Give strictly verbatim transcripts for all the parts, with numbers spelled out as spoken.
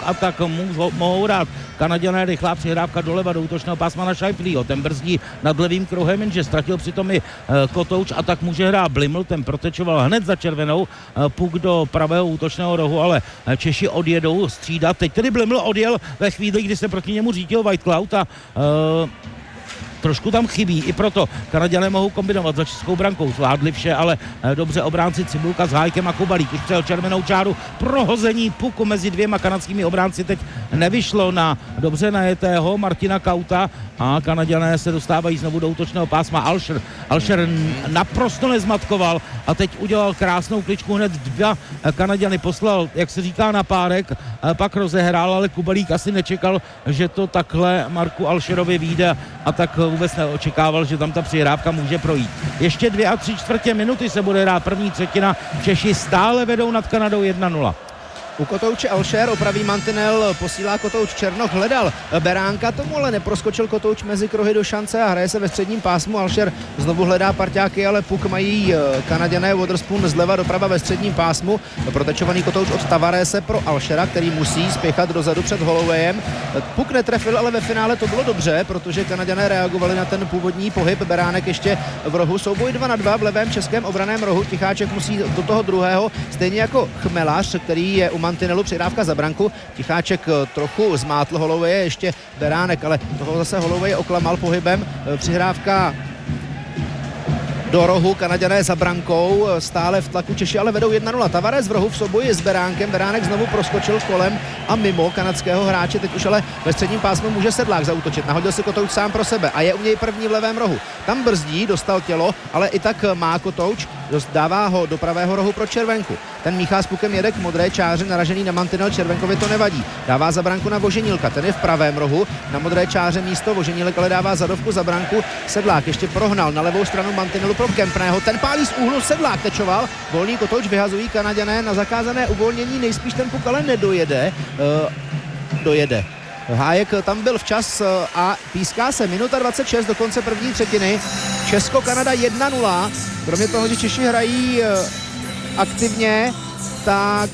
a tak můžou, mohou dát Kanaďané. Rychlá přihrávka doleva do útočného pásma na Scheifeleho, ten brzdí nad levým kruhem, jenže ztratil přitom i Kotouč a tak může hrát Bliml, ten protečoval hned za červenou, puk do pravého útočného rohu, ale Češi odjedou střídat. Teď tedy Bliml odjel ve chvíli, kdy se proti němu řídil White Cloud a uh, trošku tam chybí, i proto Kanaďané mohou kombinovat za českou brankou, zvládli vše, ale dobře obránci Cibulka s Hájkem a Kubalík střel červenou čáru, prohození puku mezi dvěma kanadskými obránci teď nevyšlo na dobře najetého Martina Kauta a Kanaďané se dostávají znovu do útočného pásma. Alšer, Alšer naprosto nezmatkoval a teď udělal krásnou kličku, hned dva Kanaďany poslal, jak se říká, na párek, pak rozehrál, ale Kubalík asi nečekal, že to takhle Marku Alšerovi vyjde a tak vůbec neočekával, že tam ta přihrávka může projít. Ještě dvě a tři čtvrtě minuty se bude hrát první třetina. Češi stále vedou nad Kanadou jedna nula. U Kotouče Alšer opraví mantinel, posílá Kotouč Černoch, hledal Beránka, tomu ale neproskočil Kotouč mezi kruhy do šance a hraje se ve středním pásmu. Alšer znovu hledá parťáky, ale puk mají Kanaďané. Waterspoon zleva doprava ve středním pásmu. Protečovaný Kotouč od Tavarese pro Alšera, který musí spěchat dozadu před Hollowayem. Puk netrefil, ale ve finále to bylo dobře, protože Kanaďané reagovali na ten původní pohyb. Beránek ještě v rohu, souboj dva na dva v levém českém obraném rohu. Ticháček musí do toho druhého, stejně jako Chmelař, který je u mantinelu, přihrávka za branku. Ticháček trochu zmátl Holloway, ještě Beránek, ale toho zase Holloway oklamal pohybem. Přihrávka do rohu, Kanaďané za brankou, stále v tlaku Češi, ale vedou jedna nula. Tavares v rohu v souboji s Beránkem, Beránek znovu proskočil kolem a mimo kanadského hráče, teď už ale ve středním pásmu může Sedlák zaútočit. Nahodil si Kotouč sám pro sebe a je u něj první v levém rohu. Tam brzdí, dostal tělo, ale i tak má Kotouč, dává ho do pravého rohu pro Červenku. Ten míchá s pukem, jede k modré čáře, naražený na mantinel, Červenkovi to nevadí. Dává za branku na Voženílka, ten je v pravém rohu, na modré čáře místo, Voženílek ale dává zadovku za branku. Sedlák ještě prohnal na levou stranu mantinelu pro Kempného, ten pálí z úhlu, Sedlák tečoval, volný Kotouč, vyhazují Kanaďané na zakázané uvolnění, nejspíš ten puk ale nedojede, uh, dojede. Hájek tam byl včas a píská se minuta dvacet šest do konce první třetiny. Česko-Kanada jedna nula. Kromě toho, že Češi hrají aktivně, tak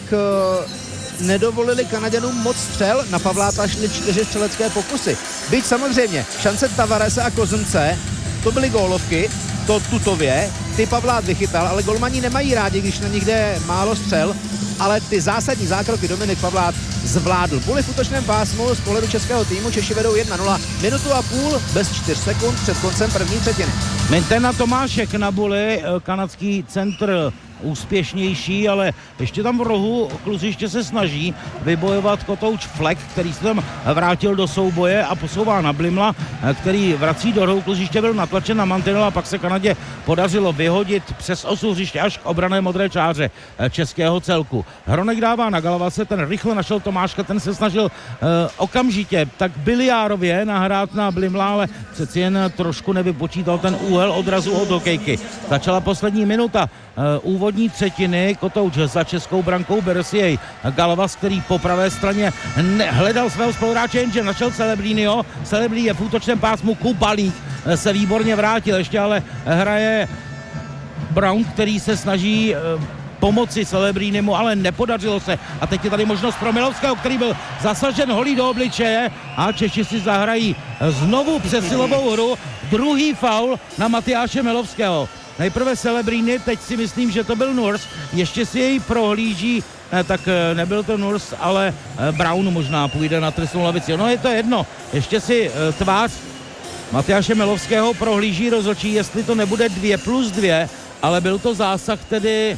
nedovolili Kanaďanům moc střel. Na Pavláta šly čtyři střelecké pokusy. Byť samozřejmě šance Tavarese a Kozunce, to byly gólovky, to tutově, ty Pavlát vychytal, ale golmani nemají rádi, když na nich jde málo střel, ale ty zásadní zákroky Dominik Pavlát zvládl. Půli v útočném pásmu z pohledu českého týmu, Češi vedou jedna nula, minutu a půl bez čtyř sekund před koncem první třetiny. Mintena Tomášek na buli, kanadský centr úspěšnější, ale ještě tam v rohu kluziště se snaží vybojovat Kotouč Flek, který se tam vrátil do souboje a posouvá na Blimla, který vrací do rohu kluziště, byl natlačen na mantinel a pak se Kanadě podařilo vyhodit přes osu hřiště až k obrané modré čáře českého celku. Hronek dává na Galavase, ten rychle našel Tomáška, ten se snažil uh, okamžitě tak biliárově nahrát na Blimla, ale přeci jen trošku nevypočítal ten úhel odrazu od hokejky. Začala poslední minuta uh, úvodní třetiny, Kotouč za českou brankou, bere si jej Galavas, který po pravé straně hledal svého spoluhráče, jenže našel Celebriniho. Celebrini je v útočném pásmu, Kubalík se výborně vrátil, ještě ale hraje Brown, který se snaží uh, pomoci Celebrinimu, ale nepodařilo se. A teď je tady možnost pro Milovského, který byl zasažen holí do obličeje a Češi si zahrají znovu přesilovou hru. Druhý faul na Matyáše Milovského. Nejprve Celebrini, teď si myslím, že to byl Nurs, ještě si jej prohlíží, ne, tak nebyl to Nurs, ale Brown možná půjde na trestnou lavici. No je to jedno, ještě si tvář Matyáše Milovského prohlíží rozhodčí, jestli to nebude dvě plus dvě, ale byl to zásah tedy,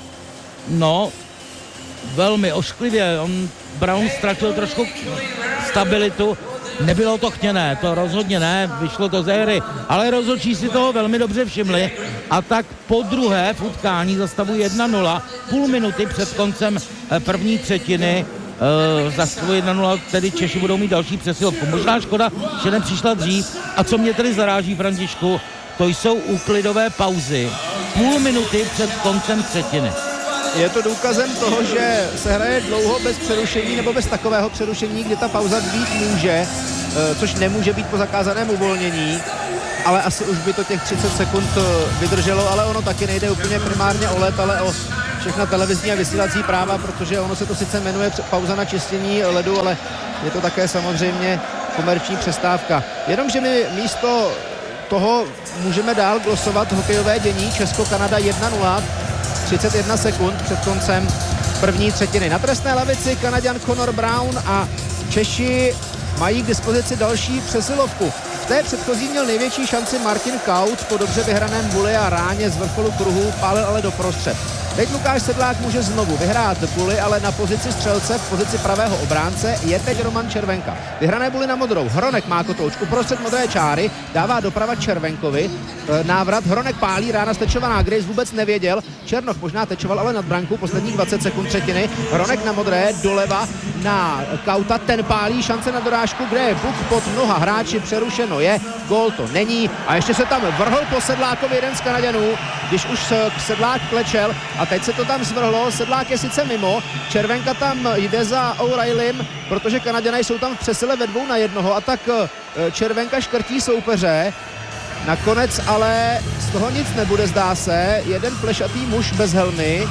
no, velmi ošklivě. On, Brown, ztratil trošku stabilitu. Nebylo to chtěné, to rozhodně ne, vyšlo to ze hry, ale rozhodčí si toho velmi dobře všimli a tak po druhé v utkání za stavu jedna nula, půl minuty před koncem první třetiny, Uh, za stavu jedna nula, tedy Češi budou mít další přesilovku. Možná škoda, že nepřišla dřív. A co mě tedy zaráží, Františku, to jsou úklidové pauzy. Půl minuty před koncem třetiny. Je to důkazem toho, že se hraje dlouho bez přerušení nebo bez takového přerušení, kdy ta pauza být může, což nemůže být po zakázaném uvolnění, ale asi už by to těch třicet sekund vydrželo, ale ono taky nejde úplně primárně o let, ale o všechna televizní a vysílací práva, protože ono se to sice jmenuje pauza na čištění ledu, ale je to také samozřejmě komerční přestávka. Jenomže my místo toho můžeme dál glosovat hokejové dění. Česko-Kanada jedna nula, třicet jedna sekund před koncem první třetiny. Na trestné lavici Kanaďan Connor Brown a Češi mají k dispozici další přesilovku. V té předchozí měl největší šanci Martin Kaut po dobře vyhraném buli a ráně z vrcholu kruhu, pálil ale doprostřed. Teď Lukáš Sedlák může znovu vyhrát buli, ale na pozici střelce, v pozici pravého obránce je teď Roman Červenka. Vyhrané buly na modrou. Hronek má kotouč uprostřed modré čáry, dává doprava Červenkovi. Návrat, Hronek pálí, rána stečovaná, Grace vůbec nevěděl. Černoch možná tečoval, ale nad branku posledních dvacet sekund třetiny. Hronek na modré, doleva na Kauta, ten pálí, šance na dorážku, kde je buk pod mnoha hráči, přerušeno je, gól to není a ještě se tam vrhl po Sedlákovi jeden z Kanaďanů, když už Sedlák klečel a teď se to tam zvrhlo. Sedlák je sice mimo, Červenka tam jde za O'Reillym, protože Kanaďané jsou tam v přesile ve dvou na jednoho a tak Červenka škrtí soupeře. Nakonec ale z toho nic nebude, zdá se. Jeden plešatý muž bez helmy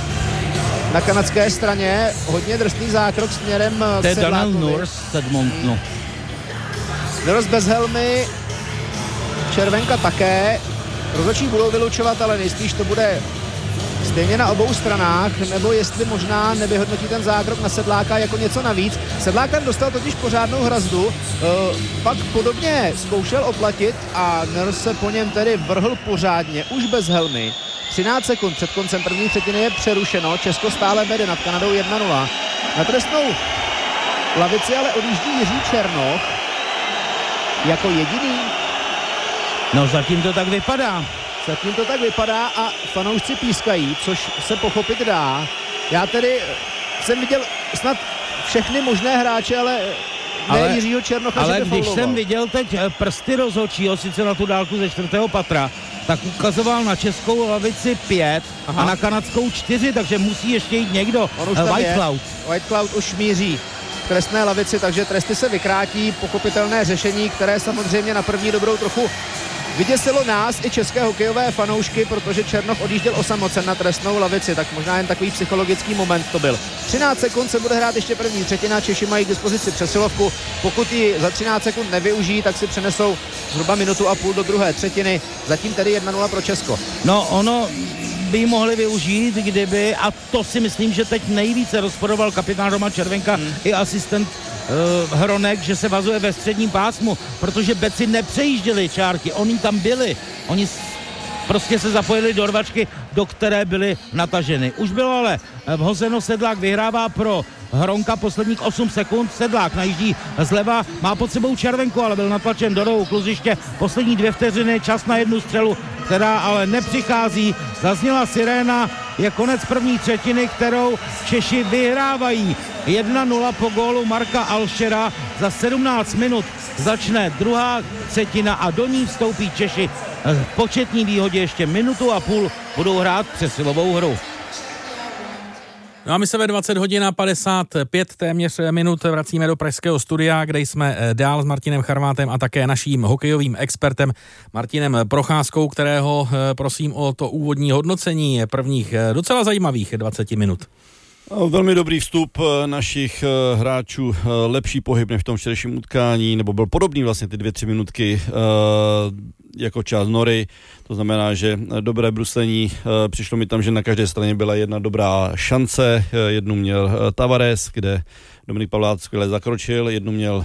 na kanadské straně, hodně drsný zákrok směrem k Sedlákovi. To je Daniel Nurse z Edmontonu. Nurse bez helmy, Červenka také. Rozhodčí budou vylučovat, ale nejspíš to bude stejně na obou stranách, nebo jestli možná nevyhodnotí ten zákrok na Sedláka jako něco navíc. Sedlák tam dostal totiž pořádnou hrazdu, e, pak podobně zkoušel oplatit a Nurse se po něm tedy vrhl pořádně, už bez helmy. třináct sekund před koncem první třetiny je přerušeno, Česko stále vede nad Kanadou jedna nula. Na trestnou lavici ale odjíždí Jiří Černoch jako jediný. No zatím to tak vypadá. Zatím to tak vypadá a fanoušci pískají, což se pochopit dá. Já tedy jsem viděl snad všechny možné hráče, ale ne ale, Jiřího Černocha, ale že by když fauloval. jsem viděl teď prsty rozhodčího, sice na tu dálku ze čtvrtého patra, tak ukazoval na českou lavici pět Aha. a na kanadskou čtyři, takže musí ještě jít někdo. White Cloud. White Cloud už míří k trestné lavici, takže tresty se vykrátí, pochopitelné řešení, které samozřejmě na první dobrou trochu vyděsilo nás i české hokejové fanoušky, protože Černoch odjížděl osamocen na trestnou lavici, tak možná jen takový psychologický moment to byl. třináct sekund se bude hrát ještě první třetina, Češi mají k dispozici přesilovku, pokud ji za třináct sekund nevyužijí, tak si přenesou zhruba minutu a půl do druhé třetiny, zatím tedy jedna nula pro Česko. No ono by mohli využít, kdyby, a to si myslím, že teď nejvíce rozporoval kapitán Roman Červenka hmm. i asistent uh, Hronek, že se vazuje ve středním pásmu, protože Beci nepřejížděli čárky, oni tam byli, oni prostě se zapojili do rvačky, do které byly nataženy. Už bylo ale vhozeno, Sedlák vyhrává pro Hronka posledních osm sekund, Sedlák najíždí zleva, má pod sebou Červenku, ale byl natlačen do rohu kluziště, poslední dvě vteřiny, čas na jednu střelu, která ale nepřichází, zazněla siréna, je konec první třetiny, kterou Češi vyhrávají. jedna nula po gólu Marka Alšera, za sedmnáct minut začne druhá třetina a do ní vstoupí Češi v početní výhodě, ještě minutu a půl budou hrát přesilovou hru. No a my se ve dvacet hodin a padesát pět téměř minut vracíme do pražského studia, kde jsme dál s Martinem Charvátem a také naším hokejovým expertem Martinem Procházkou, kterého prosím o to úvodní hodnocení prvních docela zajímavých dvacet minut. Velmi dobrý vstup našich hráčů, lepší pohyb než v tom včerejším utkání, nebo byl podobný vlastně ty dvě, tři minutky jako část nory, to znamená, že dobré bruslení, přišlo mi tam, že na každé straně byla jedna dobrá šance, jednu měl Tavares, kde Dominik Pavlát skvěle zakročil, jednu měl,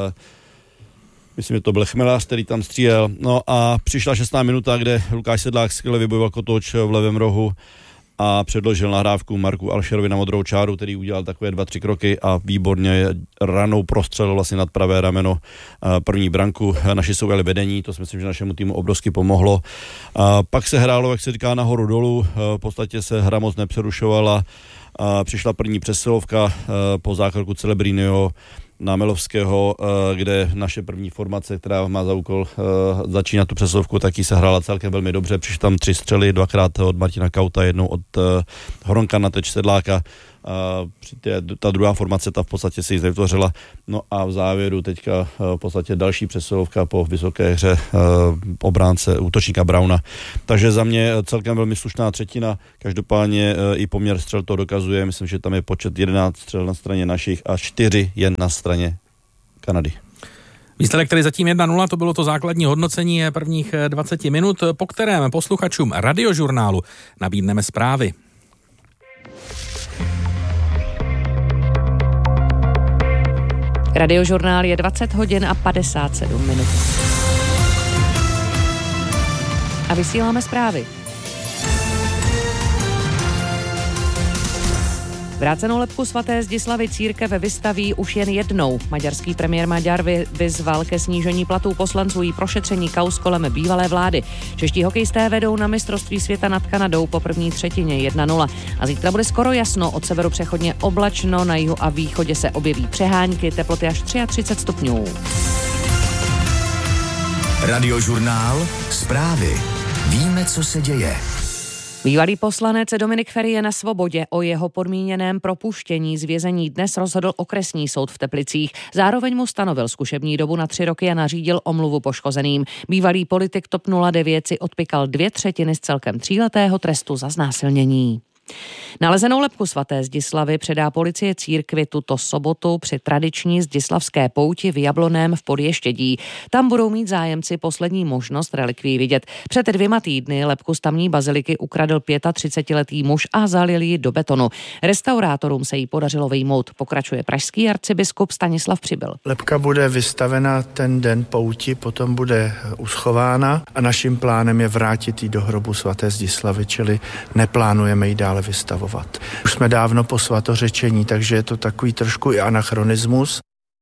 myslím, že to byl Chmelař, který tam střílel, no a přišla šestá minuta, kde Lukáš Sedlák skvěle vybojoval kotouč v levém rohu a předložil nahrávku Marku Alšerovi na modrou čáru, který udělal takové dva, tři kroky a výborně ranou prostřelil vlastně nad pravé rameno první branku. Naši jsou jeli vedení, to si myslím, že našemu týmu obrovsky pomohlo. A pak se hrálo, jak se říká, nahoru dolů, v podstatě se hra moc nepřerušovala. A přišla první přesilovka po zákroku Celebrinio na Melovského, kde naše první formace, která má za úkol začínat tu přesilovku, taky se hrála celkem velmi dobře. Přišly tam tři střely, dvakrát od Martina Kauta, jednou od Hronka na teč Sedláka. A ta druhá formace, ta v podstatě se jí vytvořila. No a v závěru teďka v podstatě další přesilovka po vysoké hře obránce, útočníka Brauna. Takže za mě celkem velmi slušná třetina. Každopádně i poměr střel to dokazuje. Myslím, že tam je počet jedenáct střel na straně našich a čtyři jen na straně Kanady. Výsledek tedy zatím jedna nula, to bylo to základní hodnocení prvních dvacet minut, po kterém posluchačům Radiožurnálu nabídneme zprávy. Radiožurnál je dvacet hodin a padesát sedm minut. A vysíláme zprávy. Vrácenou lebku svaté Zdislavy církev vystaví už jen jednou. Maďarský premiér Maďar vyzval ke snížení platů poslanců i prošetření kauz kolem bývalé vlády. Čeští hokejisté vedou na mistrovství světa nad Kanadou po první třetině jedna nula. A zítra bude skoro jasno, od severu přechodně oblačno, na jihu a východě se objeví přehánky, teploty až třicet tři stupňů. Radiožurnál, zprávy. Víme, co se děje. Bývalý poslanec Dominik Feri je na svobodě. O jeho podmíněném propuštění z vězení dnes rozhodl okresní soud v Teplicích. Zároveň mu stanovil zkušební dobu na tři roky a nařídil omluvu poškozeným. Bývalý politik TOP nula devět si odpykal dvě třetiny z celkem tříletého trestu za znásilnění. Nalezenou lebku svaté Zdislavy předá policie církvi tuto sobotu při tradiční zdislavské pouti v Jabloném v Podještědí. Tam budou mít zájemci poslední možnost relikví vidět. Před dvěma týdny lebku z tamní baziliky ukradl třicetiletý muž a zalil ji do betonu. Restaurátorům se jí podařilo vyjmout, pokračuje pražský arcibiskup Stanislav Přibyl. Lebka bude vystavena ten den pouti, potom bude uschována a naším plánem je vrátit ji do hrobu svaté Zdislavy, čili neplánujeme ji dále vystavovat. Už jsme dávno po svatořečení, takže je to takový trošku i anachronismus.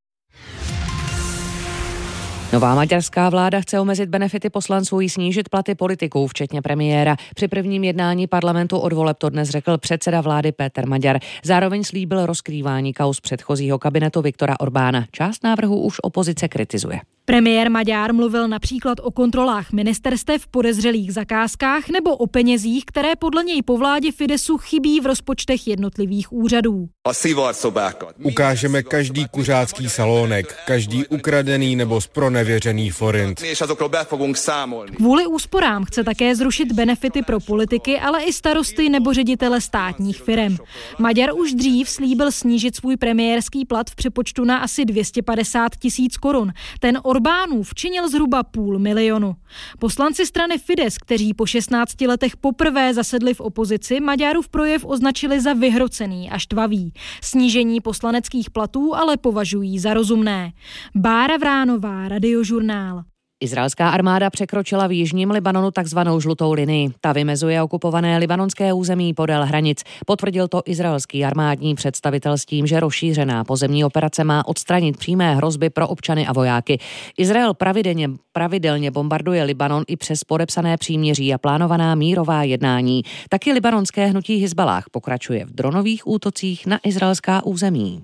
Nová maďarská vláda chce omezit benefity poslanců i snížit platy politiků, včetně premiéra. Při prvním jednání parlamentu od voleb to dnes řekl předseda vlády Péter Maďar. Zároveň slíbil rozkrývání kauz předchozího kabinetu Viktora Orbána. Část návrhu už opozice kritizuje. Premiér Maďar mluvil například o kontrolách ministerstev, podezřelých zakázkách nebo o penězích, které podle něj po vládě Fidesu chybí v rozpočtech jednotlivých úřadů. Ukážeme každý kuřácký salónek, každý ukradený nebo zpronevěřený forint. Kvůli úsporám chce také zrušit benefity pro politiky, ale i starosty nebo ředitele státních firem. Maďar už dřív slíbil snížit svůj premiérský plat v přepočtu na asi dvě stě padesát tisíc korun. Ten Orbánův činil zhruba půl milionu. Poslanci strany Fides, kteří po šestnácti letech poprvé zasedli v opozici, Maďarův projev označili za vyhrocený a štvavý. Snížení poslaneckých platů ale považují za rozumné. Bára Vránová, Radiožurnál. Izraelská armáda překročila v jižním Libanonu takzvanou žlutou linii. Ta vymezuje okupované libanonské území podél hranic. Potvrdil to izraelský armádní představitel s tím, že rozšířená pozemní operace má odstranit přímé hrozby pro občany a vojáky. Izrael pravidelně, pravidelně bombarduje Libanon i přes podepsané příměří a plánovaná mírová jednání. Taky libanonské hnutí Hizballáh pokračuje v dronových útocích na izraelská území.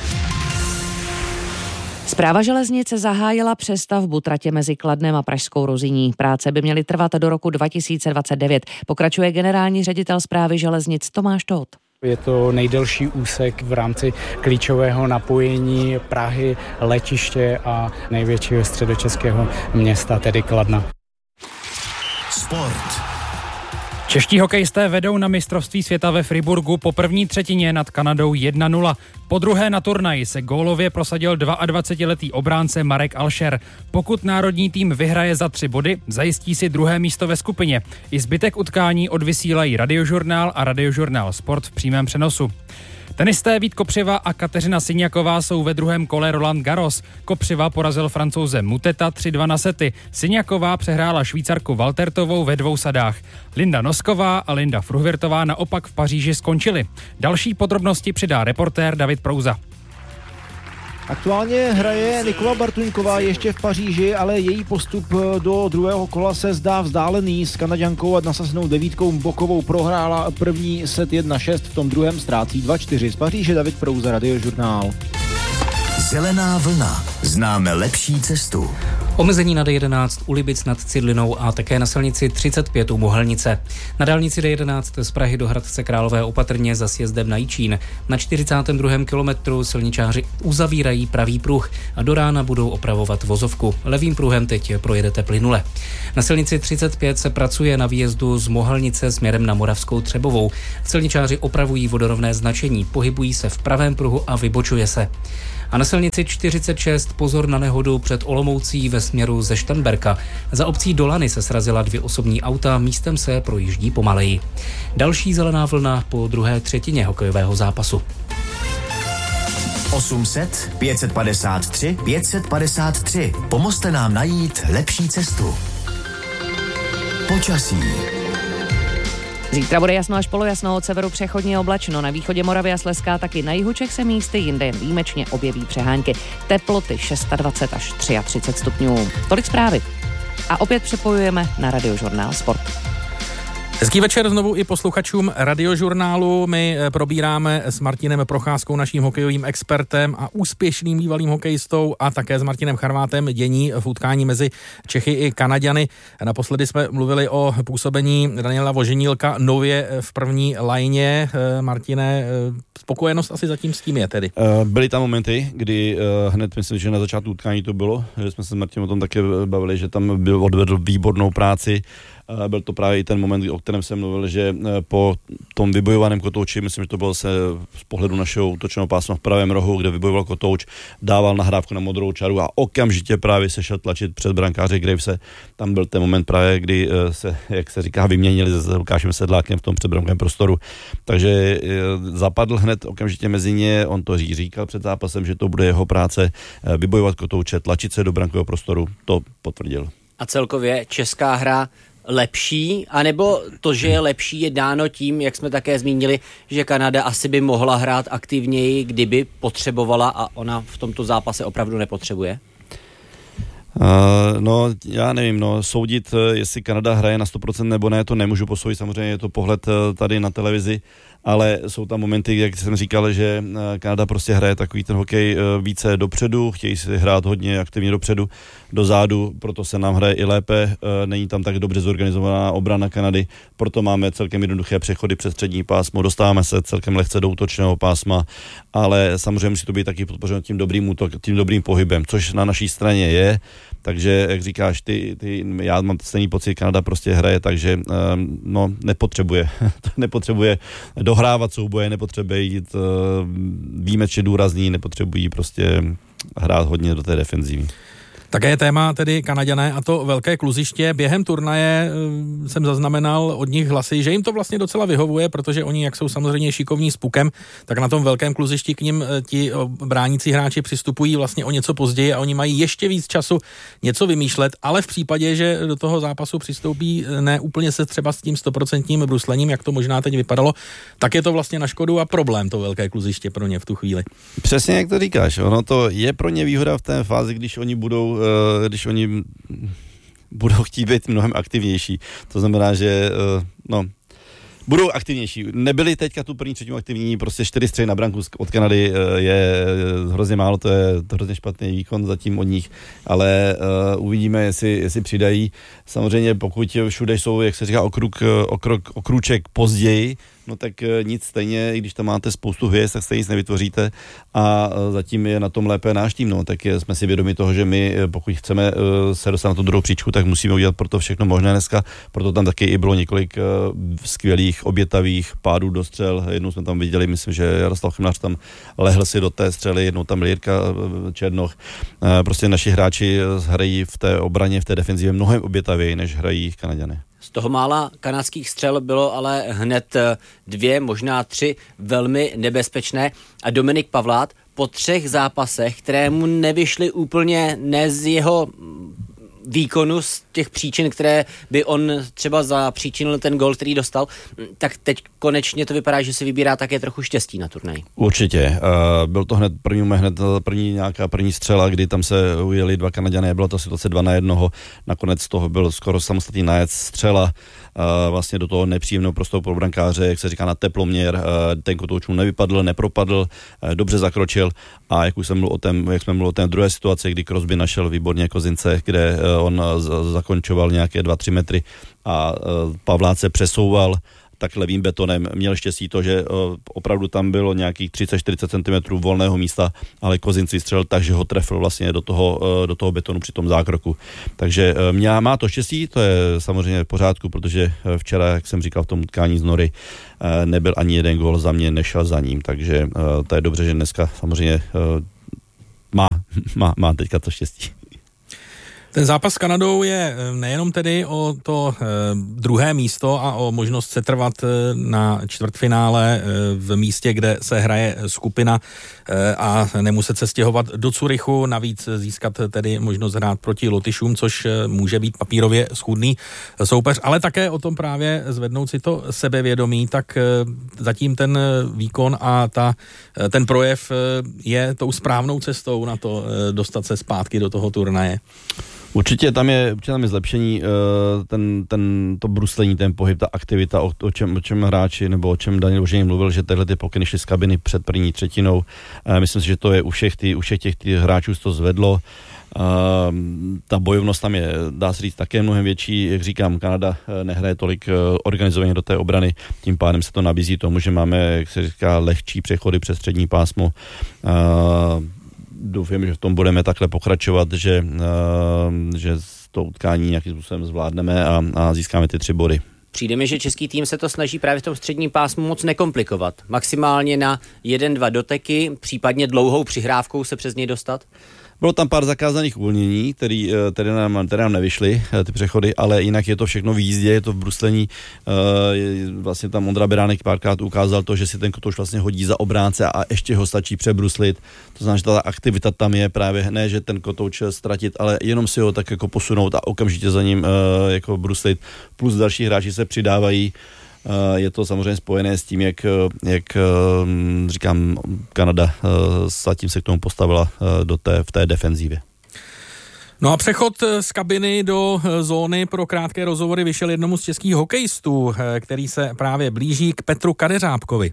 Správa železnice zahájila přestavbu tratě mezi Kladnem a Pražskou Rozyní. Práce by měly trvat do roku dva tisíce dvacet devět. Pokračuje generální ředitel správy železnic Tomáš Tóth. Je to nejdelší úsek v rámci klíčového napojení Prahy, letiště a největšího středočeského města, tedy Kladna. Sport. Čeští hokejisté vedou na mistrovství světa ve Friburgu po první třetině nad Kanadou jedna nula. Po druhé na turnaji se gólově prosadil dvaadvacetiletý obránce Marek Alšer. Pokud národní tým vyhraje za tři body, zajistí si druhé místo ve skupině. I zbytek utkání odvysílají Radiožurnál a Radiožurnál Sport v přímém přenosu. Tenisté Vít Kopřiva a Kateřina Siniaková jsou ve druhém kole Roland Garros. Kopřiva porazil Francouze Muteta tři dva na sety. Siniaková přehrála Švýcarku Valtertovou ve dvou sadách. Linda Nosková a Linda Fruhvirtová naopak v Paříži skončily. Další podrobnosti přidá reportér David Prouza. Aktuálně hraje Nikola Bartuňková ještě v Paříži, ale její postup do druhého kola se zdá vzdálený. S Kanaďankou a nasazenou devítkou Bokovou prohrála první set jedna šest, v tom druhém ztrácí dva čtyři. Z Paříže David Prouza, Radiožurnál. Zelená vlna. Známe lepší cestu. Omezení na D jedenáct u Libic nad Cidlinou a také na silnici třicet pět u Mohelnice. Na dálnici D jedenáct z Prahy do Hradce Králové opatrně za sjezdem na Jičín. Na čtyřicátém druhém kilometru silničáři uzavírají pravý pruh a do rána budou opravovat vozovku. Levým pruhem teď projedete plynule. Na silnici třicet pět se pracuje na výjezdu z Mohelnice směrem na Moravskou Třebovou. Silničáři opravují vodorovné značení, pohybují se v pravém pruhu a vybočuje se. A na silnici čtyřicet šest pozor na nehodu před Olomoucí ve směru ze Štenberka. Za obcí Dolany se srazila dvě osobní auta, místem se projíždí pomaleji. Další zelená vlna po druhé třetině hokejového zápasu. osm set, pět set padesát tři, pět set padesát tři. Pomozte nám najít lepší cestu. Počasí. Zítra bude jasno až polojasno, od severu přechodně oblačno. Na východě Moravy a Slezska, taky na jihu Čech se místy jinde jen výjimečně objeví přehánky. Teploty dvacet šest až třicet tři stupňů. Tolik zprávy. A opět přepojujeme na Radiožurnál Sport. Hezký večer znovu i posluchačům Radiožurnálu. My probíráme s Martinem Procházkou, naším hokejovým expertem a úspěšným bývalým hokejistou, a také s Martinem Charvátem dění v utkání mezi Čechy i Kanaďany. Naposledy jsme mluvili o působení Daniela Voženílka nově v první lajně. Martine, spokojenost asi zatím s tím je tedy? Byly tam momenty, kdy hned myslím, že na začátku utkání to bylo, že jsme se s Martinem o tom také bavili, že tam byl odvedl výbornou práci. Byl to právě i ten moment, o kterém jsem mluvil, že po tom vybojovaném kotouči, myslím, že to bylo se z pohledu našeho útočného pásma v pravém rohu, kde vybojoval kotouč, dával nahrávku na modrou čaru a okamžitě právě se šel tlačit před brankáře Gravese. Tam byl ten moment právě, kdy se, jak se říká, vyměnili s Lukášem Sedlákem v tom předbrankovém prostoru. Takže zapadl hned okamžitě mezi ně, on to říkal před zápasem, že to bude jeho práce vybojovat kotouče, tlačit se do brankového prostoru, to potvrdil. A celkově česká hra lepší, anebo to, že je lepší, je dáno tím, jak jsme také zmínili, že Kanada asi by mohla hrát aktivněji, kdyby potřebovala, a ona v tomto zápase opravdu nepotřebuje? Uh, no, já nevím, no, soudit, jestli Kanada hraje na sto procent nebo ne, to nemůžu posoudit, samozřejmě je to pohled tady na televizi, ale jsou tam momenty, jak jsem říkal, že Kanada prostě hraje takový ten hokej více dopředu, chtějí si hrát hodně aktivně dopředu, dozadu, proto se nám hraje i lépe, není tam tak dobře zorganizovaná obrana Kanady, proto máme celkem jednoduché přechody přes střední pásmo, dostáváme se celkem lehce do útočného pásma, ale samozřejmě musí to být taky podpořeno tím dobrým útok, tím dobrým pohybem, což na naší straně je. Takže, jak říkáš, ty, ty, já mám stejný pocit, Kanada prostě hraje, takže um, no, nepotřebuje, nepotřebuje dohrávat souboje, nepotřebuje jít uh, výjimečně důrazný, nepotřebují prostě hrát hodně do té defenzívy. Také je téma tedy Kanaďané a to velké kluziště. Během turnaje e, jsem zaznamenal od nich hlasy, že jim to vlastně docela vyhovuje, protože oni, jak jsou samozřejmě šikovní s pukem, tak na tom velkém kluzišti k nim e, ti bránící hráči přistupují vlastně o něco později a oni mají ještě víc času něco vymýšlet, ale v případě, že do toho zápasu přistoupí ne úplně se třeba s tím stoprocentním bruslením, jak to možná teď vypadalo, tak je to vlastně na škodu a problém to velké kluziště pro ně v tu chvíli. Přesně jak to říkáš, ono to je pro ně výhoda v té fázi, když oni budou když oni budou chtít být mnohem aktivnější. To znamená, že no, budou aktivnější. Nebyli teďka tu první třetinu aktivní, prostě čtyři střely na branku od Kanady je hrozně málo, to je to hrozně špatný výkon zatím od nich, ale uh, uvidíme, jestli, jestli přidají. Samozřejmě pokud všude jsou, jak se říká, okruk, okrok, okrůček později, no tak nic stejně, i když tam máte spoustu hvězd, tak stejně nic nevytvoříte a zatím je na tom lépe náš tým, no, tak jsme si vědomi toho, že my, pokud chceme se dostat na tu druhou příčku, tak musíme udělat pro to všechno možné dneska, proto tam taky i bylo několik skvělých obětavých pádů do střel, jednou jsme tam viděli, myslím, že Jaroslav Chmelař tam lehl si do té střely, jednou tam byl Jirka Černoch, prostě naši hráči hrají v té obraně, v té defenzivě mnohem obětavěji, než hrají Kanaďané. Z toho mála kanadských střel bylo ale hned dvě, možná tři velmi nebezpečné a Dominik Pavlát po třech zápasech, které mu nevyšly úplně ne z jeho výkonu, z těch příčin, které by on třeba zapříčinil ten gol, který dostal, tak teď konečně to vypadá, že si vybírá také trochu štěstí na turnaj. Určitě. Uh, byl to hned první, hned první nějaká první střela, kdy tam se ujeli dva Kanaďané, byla to situace dva na jednoho, nakonec z toho byl skoro samostatný nájezd střela, uh, vlastně do toho nepříjemného prostoru pro brankáře, jak se říká, na teploměr, uh, ten kotouč mu nevypadl, nepropadl, uh, dobře zakročil a jak už jsem mluvil o tom, jak jsme mluvili o té druhé situaci, kdy Crosby našel výborně Kozince, kde uh, on z- zakončoval nějaké dva tři metry a uh, Pavlák se přesouval tak levým betonem. Měl štěstí to, že uh, opravdu tam bylo nějakých třicet čtyřicet centimetrů volného místa, ale Kozinc vystřelil tak, že ho trefil vlastně do toho, uh, do toho betonu při tom zákroku. Takže uh, mě, má to štěstí, to je samozřejmě v pořádku, protože uh, včera, jak jsem říkal v tom utkání z Nory, uh, nebyl ani jeden gól za mě, nešel za ním, takže uh, to je dobře, že dneska samozřejmě uh, má, má, má teďka to štěstí. Ten zápas s Kanadou je nejenom tedy o to eh, druhé místo a o možnost setrvat eh, na čtvrtfinále eh, v místě, kde se hraje skupina eh, a nemuset se stěhovat do Curychu, navíc získat tedy možnost hrát proti Lotyšům, což eh, může být papírově schůdný soupeř, ale také o tom právě zvednout si to sebevědomí, tak eh, zatím ten výkon a ta, eh, ten projev eh, je tou správnou cestou na to eh, dostat se zpátky do toho turnaje. Určitě tam je, určitě tam je zlepšení, ten, ten, to bruslení, ten pohyb, ta aktivita, o, o, čem, o čem hráči, nebo o čem Daniel Božený mluvil, že tyhle ty pokyny šly z kabiny před první třetinou. Myslím si, že to je u všech, ty, u všech těch ty hráčů to zvedlo. Ta bojovnost tam je, dá se říct, také mnohem větší. Jak říkám, Kanada nehraje tolik organizovaně do té obrany, tím pádem se to nabízí tomu, že máme, jak se říká, lehčí přechody přes střední pásmo. Doufám, že v tom budeme takhle pokračovat, že, uh, že to utkání nějakým způsobem zvládneme a, a získáme ty tři body. Přijde mi, že český tým se to snaží právě v tom středním pásmu moc nekomplikovat. Maximálně na jeden, dva doteky, případně dlouhou přihrávkou se přes něj dostat? Bylo tam pár zakázaných uvolnění, které, které, nám, které nám nevyšly, ty přechody, ale jinak je to všechno v jízdě, je to v bruslení. Vlastně tam Ondra Beránek párkrát ukázal to, že si ten kotouč vlastně hodí za obránce a ještě ho stačí přebruslit. To znamená, že ta aktivita tam je právě, ne, že ten kotouč ztratit, ale jenom si ho tak jako posunout a okamžitě za ním jako bruslit. Plus další hráči se přidávají. Je to samozřejmě spojené s tím, jak, jak říkám, Kanada zatím se k tomu postavila do té, v té defenzívě. No a přechod z kabiny do zóny pro krátké rozhovory vyšel jednomu z českých hokejistů, který se právě blíží k Petru Kadeřábkovi.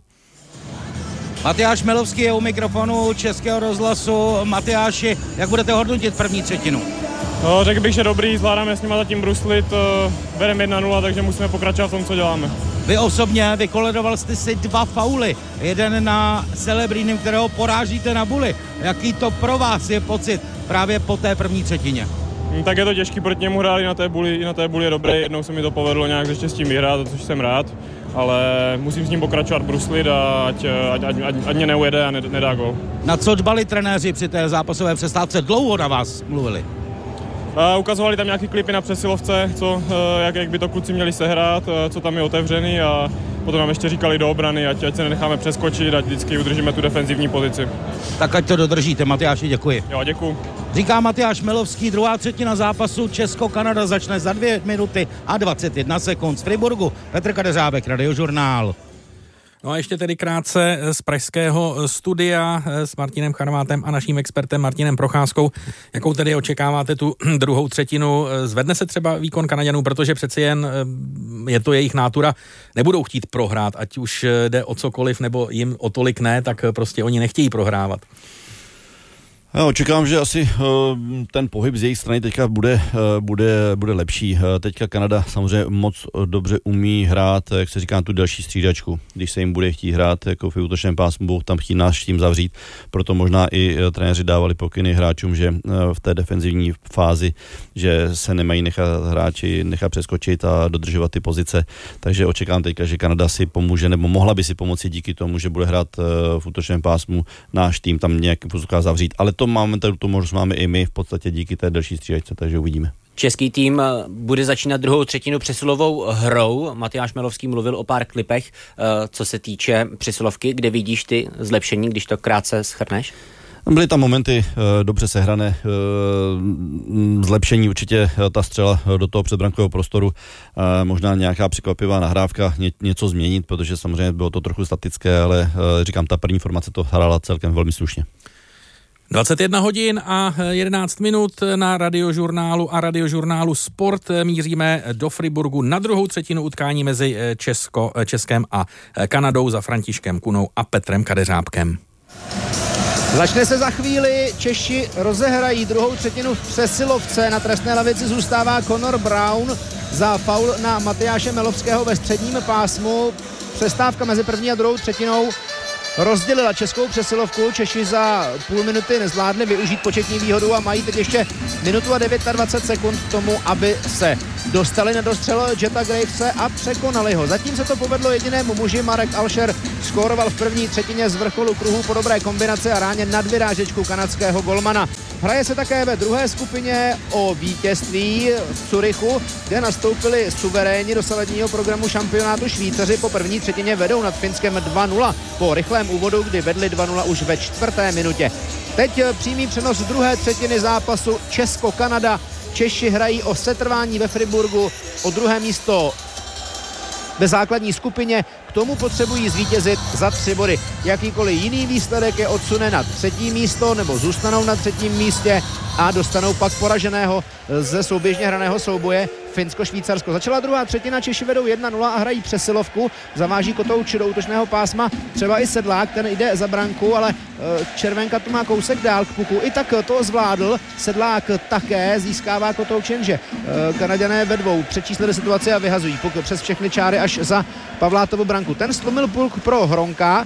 Matyáš Melovský je u mikrofonu Českého rozhlasu. Matyáši, jak budete hodnotit první třetinu? No, řekl bych, že dobrý, zvládáme s nima zatím bruslit, bereme jedna nula, takže musíme pokračovat v tom, co děláme. Vy osobně vykoledoval jste si dva fauly, jeden na Celebrínem, kterého porážíte na buli. Jaký to pro vás je pocit právě po té první třetině? Tak je to těžký, proti němu hráli na té buli, i na té buli je dobrý, jednou se mi to povedlo nějak se štěstím vyhrát, což jsem rád, ale musím s ním pokračovat bruslit a ať, ať, ať, ať, ať mě neujede a nedá gol. Na co dbali trenéři při té zápasové přestávce? Dlouho na vás mluvili? Uh, ukazovali tam nějaký klipy na přesilovce, co, uh, jak, jak by to kluci měli sehrát, uh, co tam je otevřený a potom nám ještě říkali do obrany, ať, ať se nenecháme přeskočit, ať vždycky udržíme tu defenzivní pozici. Tak ať to dodržíte, Matyáši, děkuji. Jo, děkuji. Říká Matyáš Melovský, druhá třetina zápasu Česko-Kanada začne za dvě minuty a dvacet jedna sekund z Friburgu. Petr Kadeřábek, Radiožurnál. No a ještě tedy krátce z pražského studia s Martinem Charvátem a naším expertem Martinem Procházkou. Jakou tedy očekáváte tu druhou třetinu? Zvedne se třeba výkon Kanaďanů, protože přeci jen je to jejich nátura. Nebudou chtít prohrát, ať už jde o cokoliv, nebo jim o tolik ne, tak prostě oni nechtějí prohrávat. Já očekávám, že asi uh, ten pohyb z jejich strany teďka bude, uh, bude, bude lepší. Uh, teďka Kanada samozřejmě moc dobře umí hrát, jak se říká, tu další střídačku. Když se jim bude chtít hrát jako v útočném pásmu, budou tam chtít náš tým zavřít. Proto možná i uh, trenéři dávali pokyny hráčům, že uh, v té defenzivní fázi, že se nemají nechat hráči nechat přeskočit a dodržovat ty pozice. Takže očekávám teďka, že Kanada si pomůže, nebo mohla by si pomoci díky tomu, že bude hrát uh, v útočném pásmu, náš tým tam nějakým způsobem zavřít. Ale to máme, tu možnost máme i my v podstatě díky té další střídačce, takže uvidíme. Český tým bude začínat druhou třetinu přesilovou hrou. Matyáš Melovský mluvil o pár klipech, co se týče přesilovky. Kde vidíš ty zlepšení, když to krátce shrneš? Byly tam momenty e, dobře sehrané, e, zlepšení určitě ta střela do toho předbrankového prostoru, e, možná nějaká překvapivá nahrávka, ně, něco změnit, protože samozřejmě bylo to trochu statické, ale e, říkám, ta první formace to hrála celkem velmi slušně. dvacet jedna hodin a jedenáct minut na Radiožurnálu a Radiožurnálu Sport. Míříme do Friburgu na druhou třetinu utkání mezi Česko, Českem a Kanadou za Františkem Kunou a Petrem Kadeřábkem. Začne se za chvíli, Češi rozehrají druhou třetinu v přesilovce, na trestné lavici zůstává Connor Brown za faul na Matyáše Melovského ve středním pásmu. Přestávka mezi první a druhou třetinou rozdělila českou přesilovku, Češi za půl minuty nezvládli využít početní výhodu a mají teď ještě minutu a dvacet devět sekund k tomu, aby se dostali na dostřel Jetta Gravese a překonali ho. Zatím se to povedlo jedinému muži, Marek Alscher skóroval v první třetině z vrcholu kruhu po dobré kombinaci a ráně nad vyrážečku kanadského golmana. Hraje se také ve druhé skupině o vítězství v Curychu, kde nastoupili suverénni dosavadního programu šampionátu Švýcaři. Po první třetině vedou nad Finskem dva nula po rychlém úvodu, kdy vedli dva nula už ve čtvrté minutě. Teď přímý přenos druhé třetiny zápasu Česko-Kanada. Češi hrají o setrvání ve Friburgu, o druhé místo ve základní skupině. K tomu potřebují zvítězit za tři body. Jakýkoliv jiný výsledek je odsune na třetí místo nebo zůstanou na třetím místě a dostanou pak poraženého ze souběžně hraného souboje Finsko-Švýcarsko. Začala druhá třetina, Češi vedou jedna nula a hrají přesilovku. Zaváží Kotouč do útočného pásma, třeba i Sedlák, ten jde za branku, ale Červenka tu má kousek dál k puku. I tak to zvládl. Sedlák také získává Kotouč, jenže Kanaďané ve dvou přečíslili situaci a vyhazují puk přes všechny čáry až za Pavlátovu branku. Ten stlumil puk pro Hronka.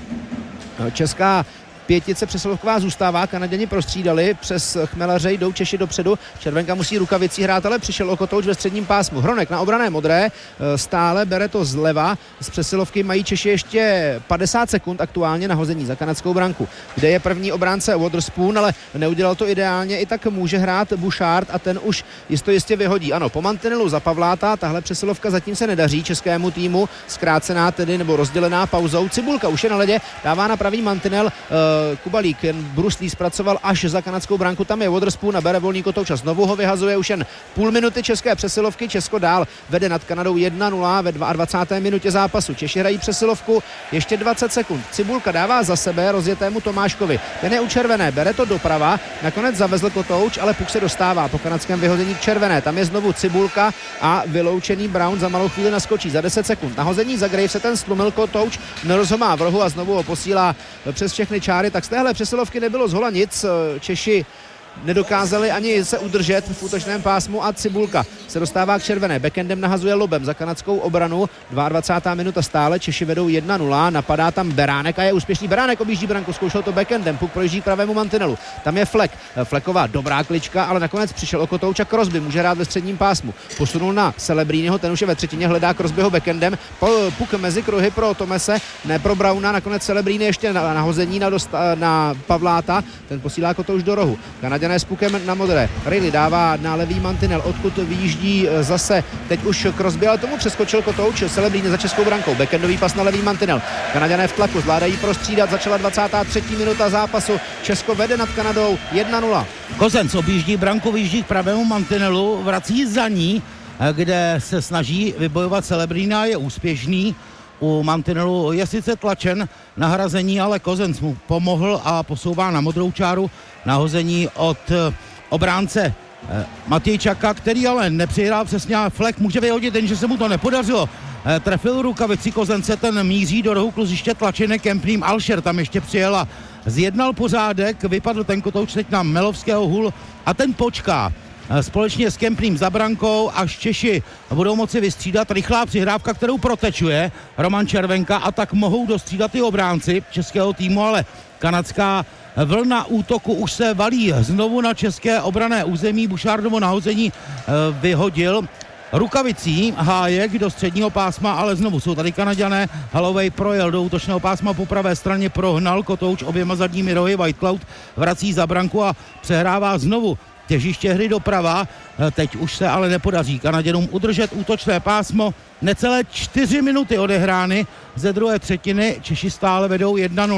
Česká pětice přesilovková zůstává, Kanaděni prostřídali, přes Chmelaře jdou Češi dopředu, Červenka musí rukavicí hrát, ale přišel o Kotouč ve středním pásmu. Hronek na obrané modré, stále bere to zleva, z přesilovky mají Češi ještě padesát sekund aktuálně na hození za kanadskou branku, kde je první obránce Waterspoon, ale neudělal to ideálně, i tak může hrát Bouchard a ten už jisto jistě vyhodí. Ano, po mantinelu za Pavláta, tahle přesilovka zatím se nedaří českému týmu, zkrácená tedy nebo rozdělená pauzou. Cibulka už je na ledě, dává na pravý mantinel, Kubalík jen bruslí zpracoval až za kanadskou branku, tam je Waterspoon a bere volný Kotouč a znovu ho vyhazuje. Už jen půl minuty české přesilovky, Česko dál vede nad Kanadou jedna nula ve dvacáté druhé minutě zápasu. Češi hrají přesilovku, ještě dvacet sekund. Cibulka dává za sebe rozjetému Tomáškovi, ten je u červené, bere to doprava, nakonec zavezl Kotouč, ale puk se dostává po kanadském vyhození k červené, tam je znovu Cibulka a vyloučený Brown za malou chvíli naskočí za deset sekund. Nahození za Gravese ten stlumil Kotouč, nerozhomá v rohu a znovu ho posílá přes všechny čáry. Tak z téhle přesilovky nebylo zhola nic, Češi nedokázali ani se udržet v útočném pásmu a Cibulka se dostává k červené, backendem nahazuje lobem za kanadskou obranu, dvacátá druhá minuta stále, Češi vedou jedna nula, napadá tam Beránek a je úspěšný. Beránek objíždí branku, zkoušel to backendem, puk projíždí k pravému mantinelu, tam je Flek, Fleková dobrá klička, ale nakonec přišel o Kotouč a Crosby může hrát ve středním pásmu, posunul na Celebrínyho, ten už je ve třetině, hledá Crosbyho backendem, puk mezi kruhy pro Tomese, ne pro Brauna, nakonec Celebríny ještě na nahození na, dosta, na Pavláta, ten posílá Kotouč do rohu. Kanaďané s pukem na modré. Riley dává na levý mantinel, odkud vyjíždí zase teď už Crosby, ale tomu přeskočil Kotouč, Celebríny za českou brankou, backendový pas na levý mantinel. Kanaďané v tlaku, zvládají prostřídat, začala dvacátá třetí minuta zápasu, Česko vede nad Kanadou jedna nula. Kozenc objíždí branku, vyjíždí k pravému mantinelu, vrací za ní, kde se snaží vybojovat Celebrína, je úspěšný. U mantinelu je sice tlačen na hrazení, ale Kozenc mu pomohl a posouvá na modrou čáru nahození od obránce Matějčaka, který ale nepřihrál přesně a Flek může vyhodit, jenže se mu to nepodařilo. Trefil rukavici Kozence, ten míří do rohu kluziště tlačené Kempným. Alscher tam ještě přijela, zjednal pořádek, vypadl ten Kotouč teď na Melovského hůl a ten počká společně s Kempným za brankou, až Češi budou moci vystřídat. Rychlá přihrávka, kterou protečuje Roman Červenka a tak mohou dostřídat i obránci českého týmu, ale kanadská vlna útoku už se valí znovu na české obranné území. Bouchardovo nahození vyhodil rukavicí Hájek do středního pásma, ale znovu jsou tady Kanaďané. Holloway projel do útočného pásma po pravé straně, prohnal Kotouč oběma zadními rohy, Whitecloud vrací za branku a přehrává znovu těžiště hry doprava, teď už se ale nepodaří Kanaděnům udržet útočné pásmo. Necelé čtyři minuty odehrány ze druhé třetiny, Češi stále vedou jedna nula.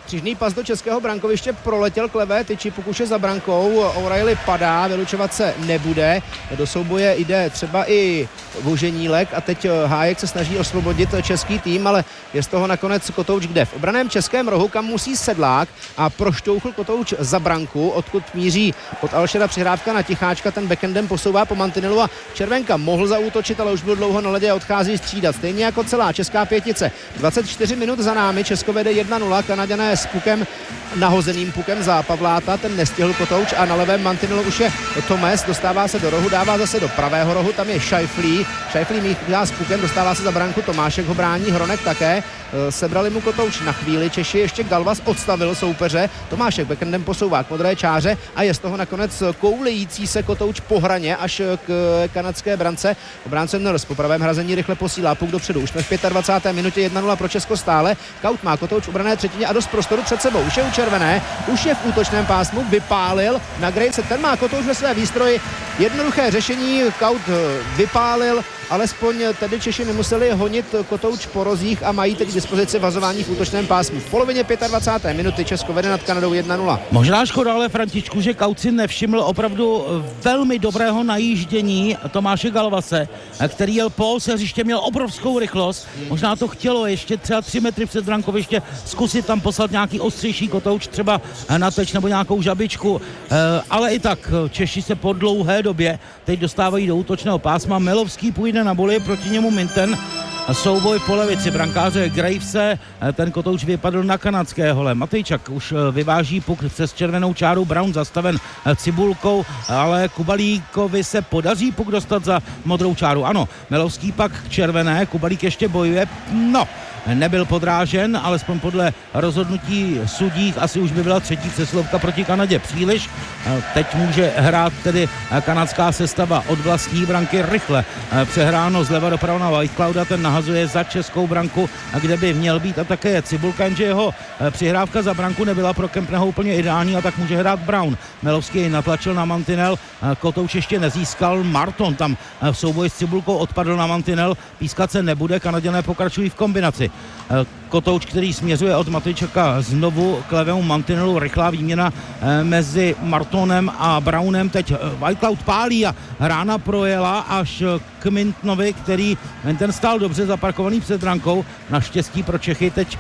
Křižný pas do českého brankoviště proletěl k levé tyči, pokud je za brankou. O'Reilly padá, vylučovat se nebude. Do souboje jde třeba i Voženílek a teď Hájek se snaží osvobodit český tým, ale je z toho nakonec Kotouč kde? V obraném českém rohu, kam musí Sedlák a proštouchl Kotouč za branku, odkud míří od Alšera přihrávka na Ticháčka, ten backendem posouvá po mantinelu a Červenka mohl zaútočit, ale už byl dlouho na ledě a odchází střídat. Stejně jako celá česká pětice. dvacet čtyři minut za námi, Česko vede jedna nula, Kanaďané s pukem, nahozeným pukem za Pavláta, ten nestihl Kotouč a na levém mantinelu už je Tomes, dostává se do rohu, dává zase do pravého rohu, tam je Šajflí, Šajflí míchá s pukem, dostává se za branku, Tomášek ho brání, Hronek také, sebrali mu Kotouč na chvíli, Češi ještě Galvas odstavil soupeře, Tomášek backendem posouvá k modré čáře a je z toho nakonec koulející se Kotouč po hraně až k kanadské brance. Obránce Nurs po pravém hrazení rychle posílá puk dopředu, už jsme v dvacáté páté minutě jedna nula pro Česko stále, Kaut má Kotouč ubrané třetině a dost prostoru před sebou, už je u červené, už je v útočném pásmu, vypálil na Gravese, ten má Kotouč ve své výstroji, jednoduché řešení, Kaut vypálil, alespoň tedy Češi nemuseli honit Kotouč po rozích a mají teď k dispozici vazování v útočném pásmu. V polovině dvacáté páté minuty Česko vede nad Kanadou jedna nula. Možná škoda, ale Františku, že Kaut si nevšiml opravdu velmi dobrého najíždění Tomáše Galvase, který jel pól se hřiště, měl obrovskou rychlost. Možná to chtělo ještě třeba tři metry před brankoviště zkusit tam poslat nějaký ostřejší Kotouč, třeba na teč nebo nějakou žabičku, ale i tak Češi se po dlouhé době teď dostávají do útočného pásma. Melovský půjde na boli, proti němu Minten. Souboj po levici brankáře Gravese, ten Kotouč vypadl na kanadské hole. Matejčak už vyváží puk přes červenou čáru, Brown zastaven Cibulkou, ale Kubalíkovi se podaří puk dostat za modrou čáru. Ano, Melovský pak k červené, Kubalík ještě bojuje, no, nebyl podrážen, alespoň podle rozhodnutí sudích asi už by byla třetí přeslovka proti Kanadě příliš. Teď může hrát tedy kanadská sestava od vlastní branky rychle. Přehráno zleva doprava na Whiteclouda, ten nahazuje za českou branku, kde by měl být a také je Cibulka, jenže jeho přihrávka za branku nebyla pro Kempneho úplně ideální a tak může hrát Brown. Melovský natlačil na mantinel, Kotouč ještě nezískal, Marton tam v souboji s Cibulkou odpadl na mantinel, pískat se nebude, Kanaděné pokračují v kombinaci. Kotouč, který směřuje od Matejčaka znovu k levému mantinelu, rychlá výměna mezi Martonem a Brownem, teď Whitecloud pálí a rána projela až k Mintonovi, který ten stál dobře zaparkovaný před brankou, naštěstí pro Čechy teď